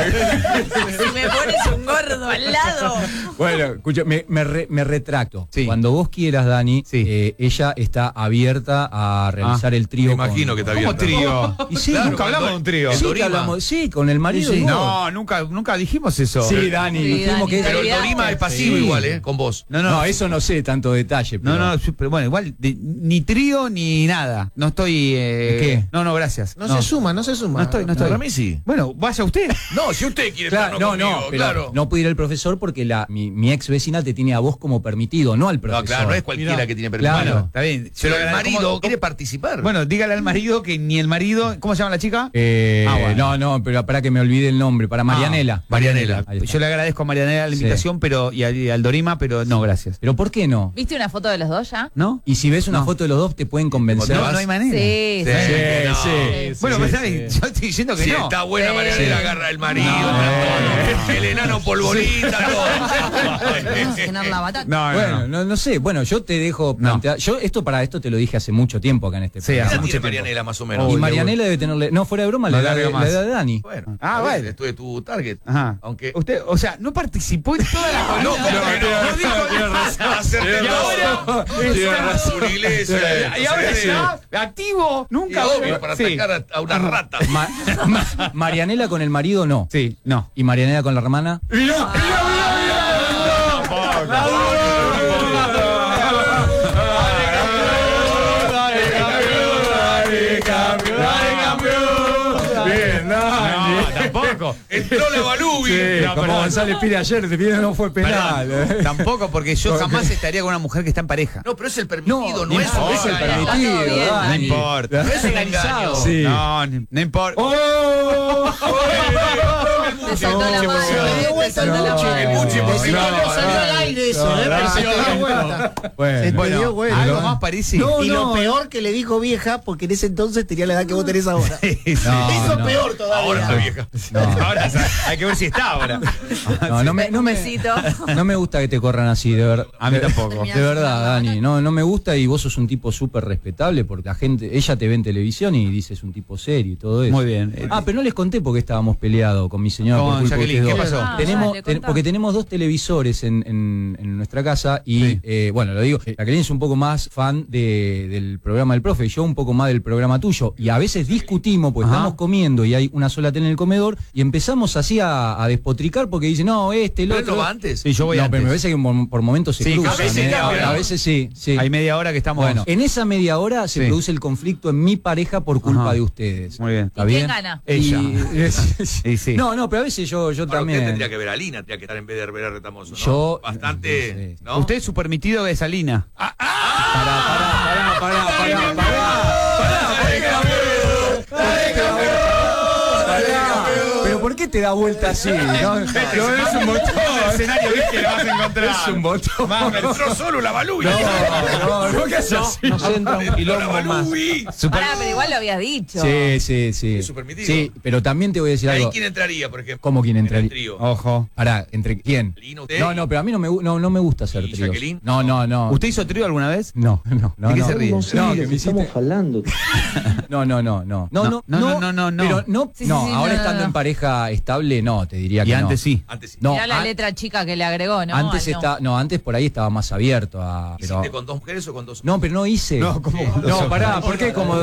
Speaker 5: Si me pones un gordo al lado.
Speaker 3: Bueno, escucha, me retracto.
Speaker 1: Sí.
Speaker 3: Cuando vos quieras, Dani,
Speaker 1: Sí.
Speaker 3: ella está abierta a realizar el trío.
Speaker 2: Me imagino que está
Speaker 1: ¿Cómo
Speaker 2: abierta.
Speaker 1: trío?
Speaker 3: Y sí,
Speaker 2: Claro,
Speaker 1: Nunca hablamos de un trío.
Speaker 2: el
Speaker 3: Sí, que
Speaker 2: Dorima.
Speaker 3: hablamos, sí, con el marido.
Speaker 1: Sí,
Speaker 3: y vos.
Speaker 1: no, nunca dijimos eso.
Speaker 3: Sí, Dani,
Speaker 5: Sí,
Speaker 3: dijimos
Speaker 5: Dani,
Speaker 3: que
Speaker 2: Pero el
Speaker 5: olvidaste.
Speaker 2: Dorima es pasivo
Speaker 3: Sí.
Speaker 2: igual, con vos.
Speaker 3: No, eso no sé tanto detalle. Pero...
Speaker 1: No, pero bueno, igual, ni trío ni nada. No estoy.
Speaker 3: ¿Qué?
Speaker 1: No, gracias.
Speaker 7: No se suma, no se suma.
Speaker 1: No estoy.
Speaker 2: Para mí sí.
Speaker 1: Bueno, vaya usted.
Speaker 2: No, si usted quiere
Speaker 3: Claro,
Speaker 2: estar
Speaker 3: no,
Speaker 2: conmigo,
Speaker 3: no, pero
Speaker 2: claro.
Speaker 3: no puede ir el profesor porque mi ex vecina te tiene a vos como permitido, no al profesor.
Speaker 2: No, claro, no es cualquiera que tiene permiso.
Speaker 3: Claro.
Speaker 1: Bueno, está bien.
Speaker 2: Pero
Speaker 1: Yo
Speaker 2: el
Speaker 1: le-
Speaker 2: marido
Speaker 1: ¿cómo-
Speaker 2: quiere participar.
Speaker 1: Bueno, dígale al marido que ni el marido. ¿Cómo se llama la chica?
Speaker 3: No,
Speaker 1: Bueno.
Speaker 3: no, pero para que me olvide el nombre, para Marianela.
Speaker 2: Marianela.
Speaker 3: Ahí está.
Speaker 1: Yo le agradezco a Marianela la
Speaker 3: Sí.
Speaker 1: invitación, pero y al Dorima, pero no, gracias.
Speaker 3: Pero ¿por qué no?
Speaker 5: ¿Viste una foto de los dos ya?
Speaker 1: ¿No?
Speaker 3: Y si ves una
Speaker 1: No.
Speaker 3: foto de los dos te pueden convencer.
Speaker 1: No, no hay manera.
Speaker 5: Sí,
Speaker 2: Sí,
Speaker 5: sí.
Speaker 2: no.
Speaker 3: sí.
Speaker 1: Bueno,
Speaker 3: Sí,
Speaker 1: pues
Speaker 3: sí.
Speaker 1: ¿sabes? Yo estoy diciendo que
Speaker 2: Si
Speaker 1: no.
Speaker 2: está buena
Speaker 5: Sí.
Speaker 2: Marianela, agarra el marido, todo. El enano polvorita, todo.
Speaker 5: Cenar la batata.
Speaker 1: No,
Speaker 3: Bueno, no sé. Bueno, yo te dejo plantear. Yo para esto te lo dije hace mucho tiempo acá en este
Speaker 1: Sí,
Speaker 3: programa.
Speaker 1: hace
Speaker 2: ¿Qué edad
Speaker 1: mucho
Speaker 2: tiene
Speaker 1: tiempo.
Speaker 2: Marianela más o menos?
Speaker 3: Y Marianela debe tenerle. No, fuera de broma,
Speaker 1: No
Speaker 3: la
Speaker 1: le
Speaker 3: edad de,
Speaker 1: agrego más.
Speaker 3: la edad de Dani.
Speaker 2: Bueno,
Speaker 1: Ah,
Speaker 2: a ver,
Speaker 1: vale.
Speaker 2: esto es tu target.
Speaker 1: Ajá.
Speaker 2: Aunque.
Speaker 1: Usted, o sea, no participó en toda la
Speaker 2: No,
Speaker 1: columna.
Speaker 2: no dijo nada. Acerté
Speaker 1: Y ahora-
Speaker 2: todo. Tiene razón. Una iglesia.
Speaker 1: Y ahora
Speaker 2: no sé
Speaker 1: está activo.
Speaker 2: qué.
Speaker 1: Nunca.
Speaker 2: Y obvio, para
Speaker 1: Sí.
Speaker 2: atacar a una rata.
Speaker 3: Marianela con el marido no.
Speaker 1: Sí, no.
Speaker 3: Y Marianela con la hermana.
Speaker 1: No, tampoco.
Speaker 2: Entró la Balubi.
Speaker 1: No,
Speaker 3: como
Speaker 1: perdón.
Speaker 3: González Pire ayer, te pide no fue penal.
Speaker 1: Perdón, tampoco, porque yo jamás estaría con una mujer que está en pareja.
Speaker 2: No, pero es el permitido, no,
Speaker 3: No,
Speaker 2: es
Speaker 3: no es el
Speaker 2: engaño.
Speaker 3: permitido,
Speaker 5: Está todo bien.
Speaker 3: Dani.
Speaker 1: No importa.
Speaker 2: No es un engaño.
Speaker 3: Sí.
Speaker 1: No importa.
Speaker 5: Te saltó la
Speaker 7: Se
Speaker 5: mano.
Speaker 7: dio vuelta el
Speaker 5: Saltó la
Speaker 7: Muchi.
Speaker 5: mano.
Speaker 2: El Muchi por
Speaker 7: Decí que
Speaker 2: no,
Speaker 7: no salió al aire eso, pero se te dio vuelta. Se te
Speaker 3: Bueno,
Speaker 7: dio vuelta.
Speaker 1: Algo más parece.
Speaker 7: Y lo peor que le dijo vieja, porque en ese entonces tenía la edad que vos tenés ahora.
Speaker 3: no,
Speaker 7: Eso
Speaker 3: no.
Speaker 7: peor todavía.
Speaker 2: Ahora está vieja.
Speaker 1: Ahora hay que ver si está ahora.
Speaker 5: Un besito.
Speaker 3: no me gusta que te corran así, de verdad.
Speaker 1: A mí tampoco.
Speaker 3: De verdad, Dani, no me gusta y vos sos un tipo súper respetable porque la gente, ella te ve en televisión y dices un tipo serio y todo eso.
Speaker 1: Muy bien.
Speaker 3: Pero no les conté porque estábamos peleados con mi
Speaker 1: Ah,
Speaker 3: señora.
Speaker 1: Con
Speaker 3: por culpa de
Speaker 1: Jacqueline,
Speaker 3: ustedes
Speaker 1: ¿qué
Speaker 3: dos.
Speaker 1: pasó?
Speaker 5: Dale, contá.
Speaker 3: Porque tenemos 2 televisores en nuestra casa y, bueno, lo digo, Jacqueline es un poco más fan del programa del profe, yo un poco más del programa tuyo. Y a veces discutimos, porque estamos comiendo y hay una sola tele en el comedor, y empezamos así a despotricar porque dice, no, el
Speaker 2: ¿Pero
Speaker 3: otro.
Speaker 2: no va antes?
Speaker 1: Sí, yo voy
Speaker 3: No,
Speaker 1: antes.
Speaker 3: pero me parece que por momentos se
Speaker 1: Sí,
Speaker 3: cruzan.
Speaker 1: a veces
Speaker 2: cambia,
Speaker 3: A
Speaker 2: ¿no?
Speaker 3: veces sí.
Speaker 1: Hay media hora que estamos...
Speaker 3: Bueno, en esa media hora se
Speaker 1: Sí.
Speaker 3: produce el conflicto en mi pareja por culpa
Speaker 1: Ajá.
Speaker 3: de ustedes.
Speaker 1: Muy bien.
Speaker 3: ¿Está
Speaker 5: ¿Y
Speaker 3: bien?
Speaker 5: quién gana?
Speaker 1: Ella.
Speaker 3: Y-
Speaker 1: sí.
Speaker 3: No, pero a veces yo
Speaker 2: Ahora,
Speaker 3: también.
Speaker 2: usted tendría que ver a Lina, tendría que estar en vez de ver a Retamoso, ¿no?
Speaker 3: Yo-
Speaker 2: Bastante,
Speaker 3: sí.
Speaker 2: ¿no?
Speaker 1: Usted es su permitido de Salina.
Speaker 3: Pero ¿por qué te da vuelta así? No, es un botón.
Speaker 1: escenario, ¿viste? Lo vas a encontrar.
Speaker 3: Es un botón.
Speaker 2: Entró solo la Balui.
Speaker 3: No, ¿qué haces así?
Speaker 7: Nos entra un quilombo más.
Speaker 5: Pará, pero igual lo habías dicho.
Speaker 3: Sí.
Speaker 2: Eso permitido.
Speaker 3: Sí, pero también te voy a decir
Speaker 2: ¿Y ahí
Speaker 3: algo.
Speaker 2: quién entraría, por ejemplo?
Speaker 3: ¿Cómo quién
Speaker 2: En
Speaker 3: entraría?
Speaker 2: el trío.
Speaker 1: Ojo.
Speaker 3: Pará, ¿entre quién?
Speaker 2: Lino, usted.
Speaker 3: No, pero a mí no me gusta hacer
Speaker 2: ¿Y
Speaker 3: tríos.
Speaker 2: Jacqueline?
Speaker 3: No.
Speaker 1: ¿Usted hizo trío alguna vez?
Speaker 3: No.
Speaker 1: ¿De qué se ríe?
Speaker 3: No, que me hiciste...
Speaker 8: hablando.
Speaker 3: No.
Speaker 1: No.
Speaker 3: Pero no,
Speaker 5: Sí,
Speaker 3: no,
Speaker 5: sí,
Speaker 3: ahora
Speaker 5: no,
Speaker 3: estando
Speaker 5: no.
Speaker 3: en pareja estable, no, te diría
Speaker 1: Y
Speaker 3: que
Speaker 1: antes
Speaker 3: no.
Speaker 1: sí.
Speaker 2: Antes sí.
Speaker 3: No,
Speaker 5: Mirá la letra chica que le agregó, ¿no?
Speaker 3: antes
Speaker 5: Ah, no.
Speaker 3: antes por ahí estaba más abierto a. Pero,
Speaker 2: ¿Hiciste con 2 mujeres o con 2?
Speaker 3: no, pero no hice. No, no, pará, ¿por qué? Como.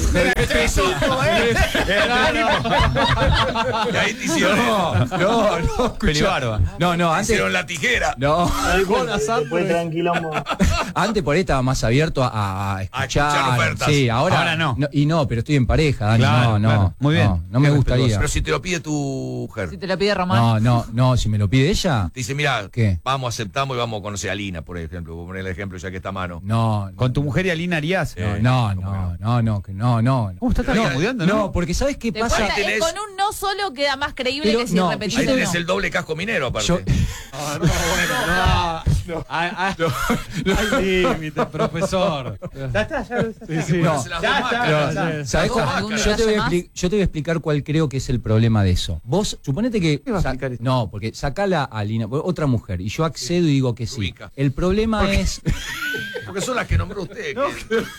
Speaker 2: Y ahí te hicieron,
Speaker 3: No, escuchá.
Speaker 1: Pelibarba.
Speaker 3: No,
Speaker 2: te
Speaker 3: antes.
Speaker 2: hicieron la tijera.
Speaker 3: No,
Speaker 8: Después tranquilombo.
Speaker 3: antes por ahí estaba más abierto a escuchar.
Speaker 2: escuchar ofertas.
Speaker 3: Sí, ahora,
Speaker 1: Ahora no.
Speaker 3: Y no, pero estoy en pareja, Dani.
Speaker 1: Claro,
Speaker 3: no.
Speaker 1: claro. Muy bien.
Speaker 3: No me
Speaker 1: Qué
Speaker 3: gustaría.
Speaker 2: Pero si te lo pide tu mujer.
Speaker 5: Si te lo pide Román.
Speaker 3: No, si me lo pide ella.
Speaker 2: Te dice, mira,
Speaker 3: ¿Qué?
Speaker 2: vamos, aceptamos y vamos a conocer a Lina, por ejemplo. Voy a poner el ejemplo ya que está a mano.
Speaker 3: No.
Speaker 1: ¿Con tu mujer y Alina harías?
Speaker 3: No.
Speaker 1: ¿Cómo está
Speaker 2: Pero,
Speaker 1: tartamudeando,
Speaker 3: No, porque ¿sabes qué
Speaker 5: Te
Speaker 3: pasa?
Speaker 5: cuenta,
Speaker 2: tenés-
Speaker 5: con un no solo queda más creíble
Speaker 3: Pero
Speaker 5: que si
Speaker 3: no,
Speaker 5: repetís
Speaker 2: Ahí
Speaker 5: uno.
Speaker 2: tenés el doble casco minero, aparte.
Speaker 3: Yo-
Speaker 6: Hay límite, profesor. Ya está, ya. Sí.
Speaker 3: No.
Speaker 2: Se las dos máscaras.
Speaker 3: ¿Sabés
Speaker 2: Las dos
Speaker 3: cuál?
Speaker 2: máscaras.
Speaker 3: Yo te voy a
Speaker 5: ¿Más?
Speaker 3: yo te voy a explicar cuál creo que es el problema de eso. Vos, suponete que.
Speaker 1: ¿Qué va a explicar esto?
Speaker 3: No, porque sacala a Lina, otra mujer, y yo accedo y digo que sí.
Speaker 2: Ubica.
Speaker 3: El problema es.
Speaker 2: Porque son las que nombró usted.
Speaker 1: Yo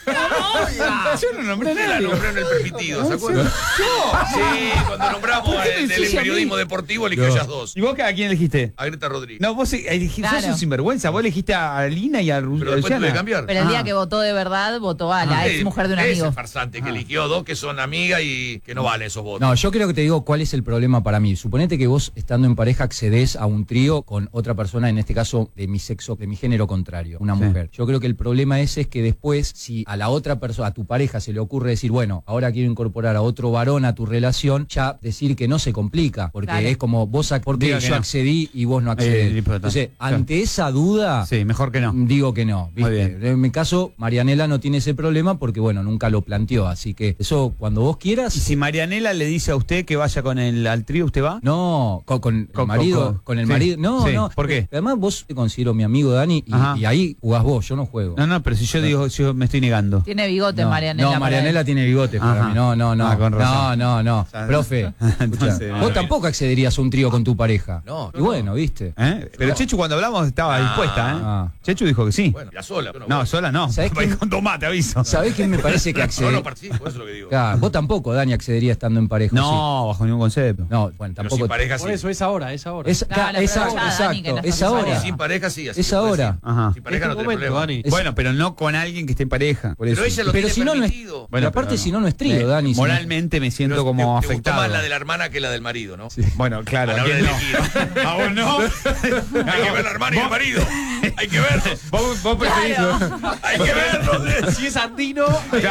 Speaker 1: no nombré
Speaker 2: Usted la nombró en el permitido, ¿se acuerdan? Sí, cuando nombramos el periodismo deportivo, eligió ellas dos.
Speaker 1: ¿Y vos a quién elegiste?
Speaker 2: A Greta Rodríguez.
Speaker 1: No, vos elegiste,
Speaker 5: Claro.
Speaker 1: sos un sinvergüenza. Vos elegiste a Alina y a
Speaker 2: Pero después
Speaker 1: Luciana.
Speaker 2: tuve que cambiar.
Speaker 5: Pero el día
Speaker 1: Ah.
Speaker 5: que votó de verdad, votó a la ex mujer de un
Speaker 2: Ese
Speaker 5: amigo.
Speaker 2: farsante que eligió dos que son amigas y que no valen esos votos.
Speaker 3: No, yo creo que te digo cuál es el problema para mí. Suponete que vos, estando en pareja, accedes a un trío con otra persona, en este caso de mi sexo, de mi género contrario, una
Speaker 1: Sí.
Speaker 3: mujer. Yo creo que el problema ese es que después, si a la otra persona, a tu pareja, se le ocurre decir, bueno, ahora quiero incorporar a otro varón a tu relación, ya decir que no se complica, porque
Speaker 5: Claro.
Speaker 3: es como vos, porque
Speaker 1: Diga que
Speaker 3: yo
Speaker 1: no.
Speaker 3: accedí y vos no accedés.
Speaker 1: importante.
Speaker 3: Entonces,
Speaker 1: Claro.
Speaker 3: ante esa duda,
Speaker 1: Sí, mejor que no.
Speaker 3: digo que no. ¿viste?
Speaker 1: Muy bien.
Speaker 3: En mi caso, Marianela no tiene ese problema porque, bueno, nunca lo planteó. Así que eso, cuando vos quieras.
Speaker 1: Y si Marianela le dice a usted que vaya con al trío, ¿usted va?
Speaker 3: No, con el marido, con el
Speaker 1: sí,
Speaker 3: marido. No,
Speaker 1: sí.
Speaker 3: no.
Speaker 1: ¿Por qué?
Speaker 3: Además, vos te considero mi amigo, Dani,
Speaker 1: Ajá.
Speaker 3: y ahí jugás vos, yo no juego.
Speaker 1: No, pero si yo digo, yo me estoy negando.
Speaker 5: Tiene bigote
Speaker 3: No,
Speaker 5: Marianela.
Speaker 3: no, Marianela tiene bigote para
Speaker 1: Ajá.
Speaker 3: mí. No.
Speaker 1: Ah, con razón.
Speaker 3: No.
Speaker 1: sea,
Speaker 3: Profe,
Speaker 1: entonces,
Speaker 3: escuchá,
Speaker 1: no,
Speaker 3: vos
Speaker 1: no.
Speaker 3: tampoco accederías a un trío con tu pareja.
Speaker 2: No,
Speaker 3: Y bueno, ¿viste?
Speaker 1: Pero Chechu cuando hablamos estaba dispuesta, ¿eh?
Speaker 3: Ah.
Speaker 1: Chechu dijo que sí.
Speaker 2: Bueno, la sola. yo
Speaker 1: No,
Speaker 2: voy.
Speaker 1: sola no.
Speaker 3: ¿Sabés
Speaker 1: Va a ir
Speaker 3: quién-
Speaker 1: con tomate, aviso.
Speaker 3: ¿Sabés quién me parece que
Speaker 2: Yo
Speaker 3: accede?
Speaker 2: no participo, eso es lo que digo.
Speaker 3: Claro, vos tampoco, Dani, accedería estando en pareja.
Speaker 1: No, bajo ningún concepto.
Speaker 3: ¿sí? No, bueno,
Speaker 2: Pero
Speaker 3: tampoco.
Speaker 2: sin pareja
Speaker 6: Por
Speaker 2: sí.
Speaker 6: eso, es ahora.
Speaker 3: Es,
Speaker 5: Claro,
Speaker 3: es
Speaker 5: pero
Speaker 3: ahora,
Speaker 5: ya, Dani, que no
Speaker 3: exacto,
Speaker 5: estás
Speaker 3: es
Speaker 5: en
Speaker 3: ahora.
Speaker 5: pareja.
Speaker 2: Sin pareja sí. así
Speaker 3: Es
Speaker 2: se puede
Speaker 3: ahora.
Speaker 2: decir.
Speaker 1: Ajá.
Speaker 2: Sin pareja
Speaker 6: Es
Speaker 2: no
Speaker 6: tu
Speaker 2: tiene
Speaker 6: momento,
Speaker 2: problema.
Speaker 6: Dani.
Speaker 3: Es-
Speaker 1: Bueno, pero no con alguien que esté en pareja. Por
Speaker 2: Pero
Speaker 1: eso.
Speaker 2: ella lo
Speaker 3: Pero
Speaker 2: tiene
Speaker 3: si no, no es.
Speaker 2: permitido.
Speaker 3: Pero aparte, si no, no es trío, Dani. si no-
Speaker 1: Moralmente me siento
Speaker 2: Pero
Speaker 1: como
Speaker 2: te gustó
Speaker 1: afectado.
Speaker 2: más la de la hermana que la del marido, ¿no?
Speaker 1: Bueno, claro.
Speaker 2: A la
Speaker 1: ¿a
Speaker 2: hora
Speaker 1: quién
Speaker 2: de
Speaker 1: no?
Speaker 2: elegir.
Speaker 1: ¿A vos no?
Speaker 2: Hay que ver la hermana y el marido. Hay que verlos.
Speaker 1: Vos preferís.
Speaker 2: Hay que verlos.
Speaker 6: Si es andino.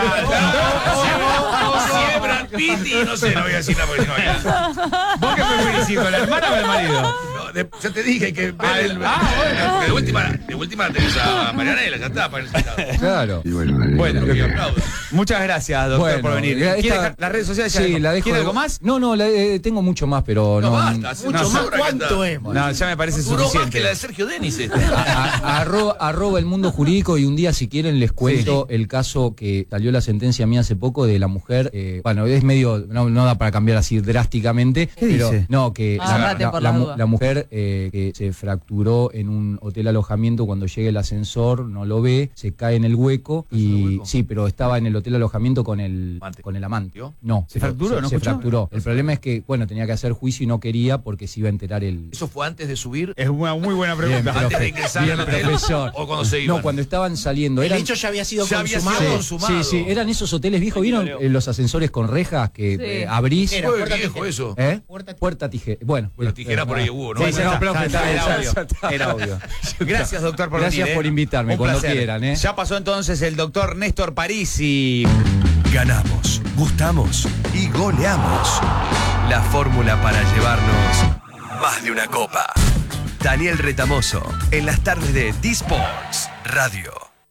Speaker 2: Si es Brad Pitt y no sé, no voy a decir nada porque no hay.
Speaker 1: ¿Vos qué preferís ir con la hermana o el marido?
Speaker 2: No, ya te dije, hay que ver el. Porque de última tenés a Marianela, ya está. Para el
Speaker 3: Claro.
Speaker 1: Bueno,
Speaker 2: que aplauda.
Speaker 1: muchas gracias, doctor,
Speaker 3: Bueno,
Speaker 1: por venir.
Speaker 3: esta-
Speaker 1: ¿Quiere dejar las redes sociales?
Speaker 3: Sí, la dejo.
Speaker 1: ¿Quiere algo más?
Speaker 3: No, tengo mucho más, pero
Speaker 2: No
Speaker 3: no.
Speaker 2: basta, hace
Speaker 7: Mucho
Speaker 2: una
Speaker 7: más,
Speaker 2: hora que
Speaker 7: ¿cuánto
Speaker 2: está.
Speaker 7: es?
Speaker 1: No, ya me parece
Speaker 2: Duró más
Speaker 1: suficiente.
Speaker 2: que la de Sergio Denis.
Speaker 3: Arroba el mundo jurídico y un día si quieren les cuento el caso que salió la sentencia mía hace poco de la mujer, bueno, es medio, no da para cambiar así drásticamente,
Speaker 1: ¿Qué
Speaker 3: pero
Speaker 1: dice?
Speaker 3: no, que
Speaker 5: Agárrate por
Speaker 3: la
Speaker 5: las dudas.
Speaker 3: mujer mujer que se fracturó en un hotel alojamiento cuando llega el ascensor, no lo ve, se cae en el hueco y sí, pero estaba en el hotel alojamiento con el amante. No,
Speaker 1: ¿Se fracturó? ¿No
Speaker 3: se
Speaker 1: escuchó?
Speaker 3: fracturó. El problema es que, bueno, tenía que hacer juicio y no quería porque se iba a enterar el...
Speaker 2: ¿Eso fue antes de subir?
Speaker 1: Es una muy buena pregunta.
Speaker 3: Bien,
Speaker 2: Antes de ingresar
Speaker 3: bien,
Speaker 2: al hotel,
Speaker 3: profesor.
Speaker 2: ¿o cuando se iban?
Speaker 3: No, cuando estaban saliendo.
Speaker 7: El
Speaker 3: Eran,
Speaker 7: hecho ya había sido
Speaker 2: Ya había
Speaker 7: consumado.
Speaker 2: sido
Speaker 3: sí,
Speaker 2: consumado.
Speaker 3: sí, eran esos hoteles viejos. ¿Vieron los ascensores con rejas que
Speaker 5: Sí.
Speaker 3: abrís?
Speaker 7: Era
Speaker 2: Fue
Speaker 7: puerta
Speaker 2: viejo
Speaker 7: tijera.
Speaker 2: eso.
Speaker 3: ¿Eh?
Speaker 7: Puerta
Speaker 3: Puerta tijera. Bueno,
Speaker 2: La tijera por ahí hubo, ¿no?
Speaker 3: Sí, no, profe,
Speaker 1: era obvio. Era obvio. Gracias, doctor, por
Speaker 3: Gracias
Speaker 1: venir,
Speaker 3: por invitarme,
Speaker 1: Un
Speaker 3: cuando
Speaker 1: placer.
Speaker 3: quieran, ¿eh?
Speaker 1: Ya pasó entonces el doctor Néstor Parisi.
Speaker 4: Ganamos, gustamos y goleamos. La fórmula para llevarnos más de una copa. Daniel Retamoso, en las tardes de D-Sports Radio.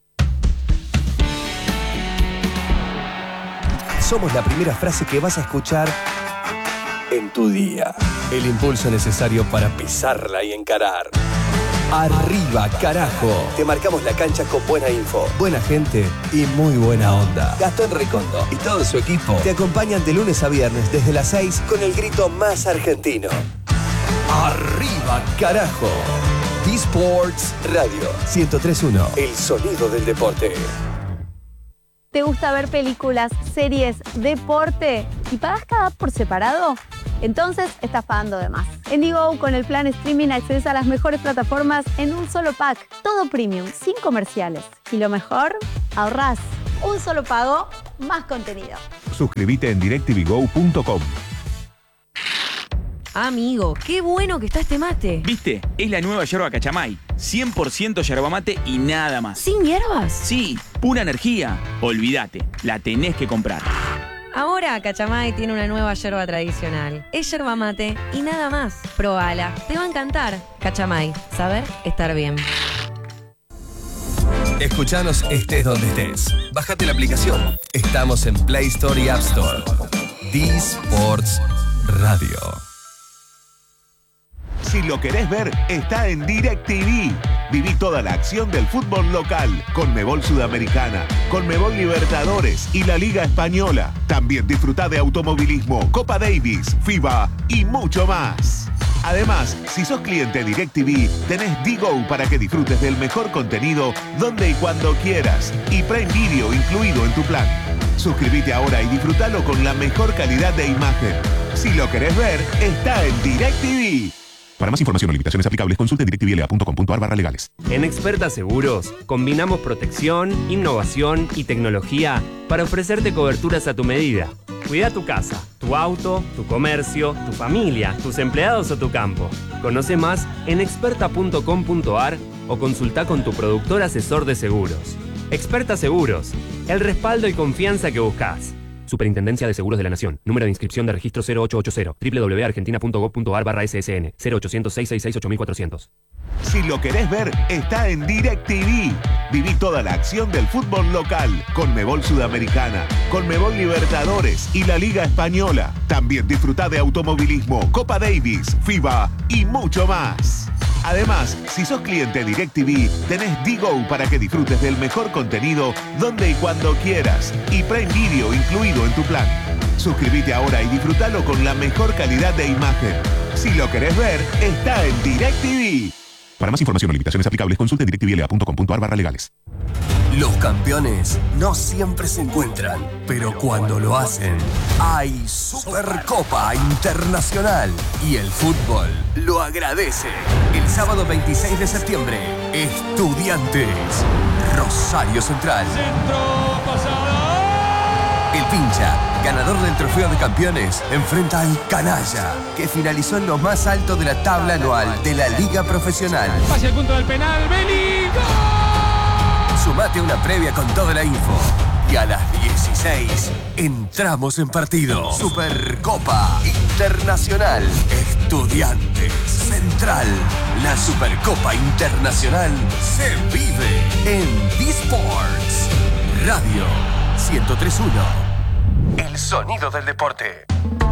Speaker 4: Somos la primera frase que vas a escuchar en tu día. El impulso necesario para pisarla y encarar. Arriba, carajo. Te marcamos la cancha con buena info, buena gente y muy buena onda. Gastón Recondo y todo su equipo te acompañan de lunes a viernes desde las 6 con el grito más argentino. Arriba, carajo. D-Sports Radio 103.1. El sonido del deporte.
Speaker 9: ¿Te gusta ver películas, series, deporte y pagas cada app por separado? Entonces estás pagando de más. En Digo, con el plan streaming accedes a las mejores plataformas en un solo pack. Todo premium, sin comerciales. Y lo mejor, ahorrás. Un solo pago, más contenido.
Speaker 10: Suscríbete en DirecTVGo.com.
Speaker 11: Amigo, qué bueno que está este mate.
Speaker 12: ¿Viste? Es la nueva yerba Cachamay. 100% yerba mate y nada más.
Speaker 11: ¿Sin hierbas?
Speaker 12: Sí, pura energía. Olvídate, la tenés que comprar.
Speaker 11: Ahora Cachamay tiene una nueva yerba tradicional. Es yerba mate y nada más. Probala, te va a encantar. Cachamay, saber estar bien.
Speaker 4: Escuchanos estés donde estés. Bájate la aplicación. Estamos en Play Store y App Store. D-Sports Radio.
Speaker 10: Si lo querés ver, está en DirecTV. Viví toda la acción del fútbol local, Conmebol Sudamericana, Conmebol Libertadores y la Liga Española. También disfrutá de automovilismo, Copa Davis, FIBA y mucho más. Además, si sos cliente DirecTV, tenés Digo para que disfrutes del mejor contenido donde y cuando quieras. Y Prime Video incluido en tu plan. Suscríbete ahora y disfrútalo con la mejor calidad de imagen. Si lo querés ver, está en DirecTV. Para más información o limitaciones aplicables, consulte directvla.com.ar/legales.
Speaker 13: En Experta Seguros, combinamos protección, innovación y tecnología para ofrecerte coberturas a tu medida. Cuida tu casa, tu auto, tu comercio, tu familia, tus empleados o tu campo. Conoce más en experta.com.ar o consulta con tu productor asesor de seguros. Experta Seguros, el respaldo y confianza que buscas. Superintendencia de Seguros de la Nación. Número de inscripción de registro 0880. www.argentina.gov.ar/ssn 0800-666-8400.
Speaker 10: Si lo querés ver, está en DirecTV. Viví toda la acción del fútbol local, Conmebol Sudamericana, Conmebol Libertadores y la Liga Española. También disfrutá de automovilismo, Copa Davis, FIBA y mucho más. Además, si sos cliente DirecTV, tenés Digo para que disfrutes del mejor contenido donde y cuando quieras. Y Prime Video incluido en tu plan. Suscríbete ahora y disfrútalo con la mejor calidad de imagen. Si lo querés ver, está en DirecTV. Para más información o limitaciones aplicables, consulte directvla.com.ar/legales.
Speaker 4: Los campeones no siempre se encuentran, pero cuando lo hacen, hay Supercopa Internacional y el fútbol lo agradece. El sábado 26 de septiembre, Estudiantes, Rosario Central. El Pincha, ganador del Trofeo de Campeones, enfrenta al Canalla, que finalizó en lo más alto de la tabla anual de la Liga Profesional.
Speaker 6: Hacia el punto del penal, Beli.
Speaker 4: Sumate a una previa con toda la info. Y a las 16 entramos en partido. Supercopa Internacional. Estudiantes Central. La Supercopa Internacional se vive en D-Sports Radio 103.1. El sonido del deporte.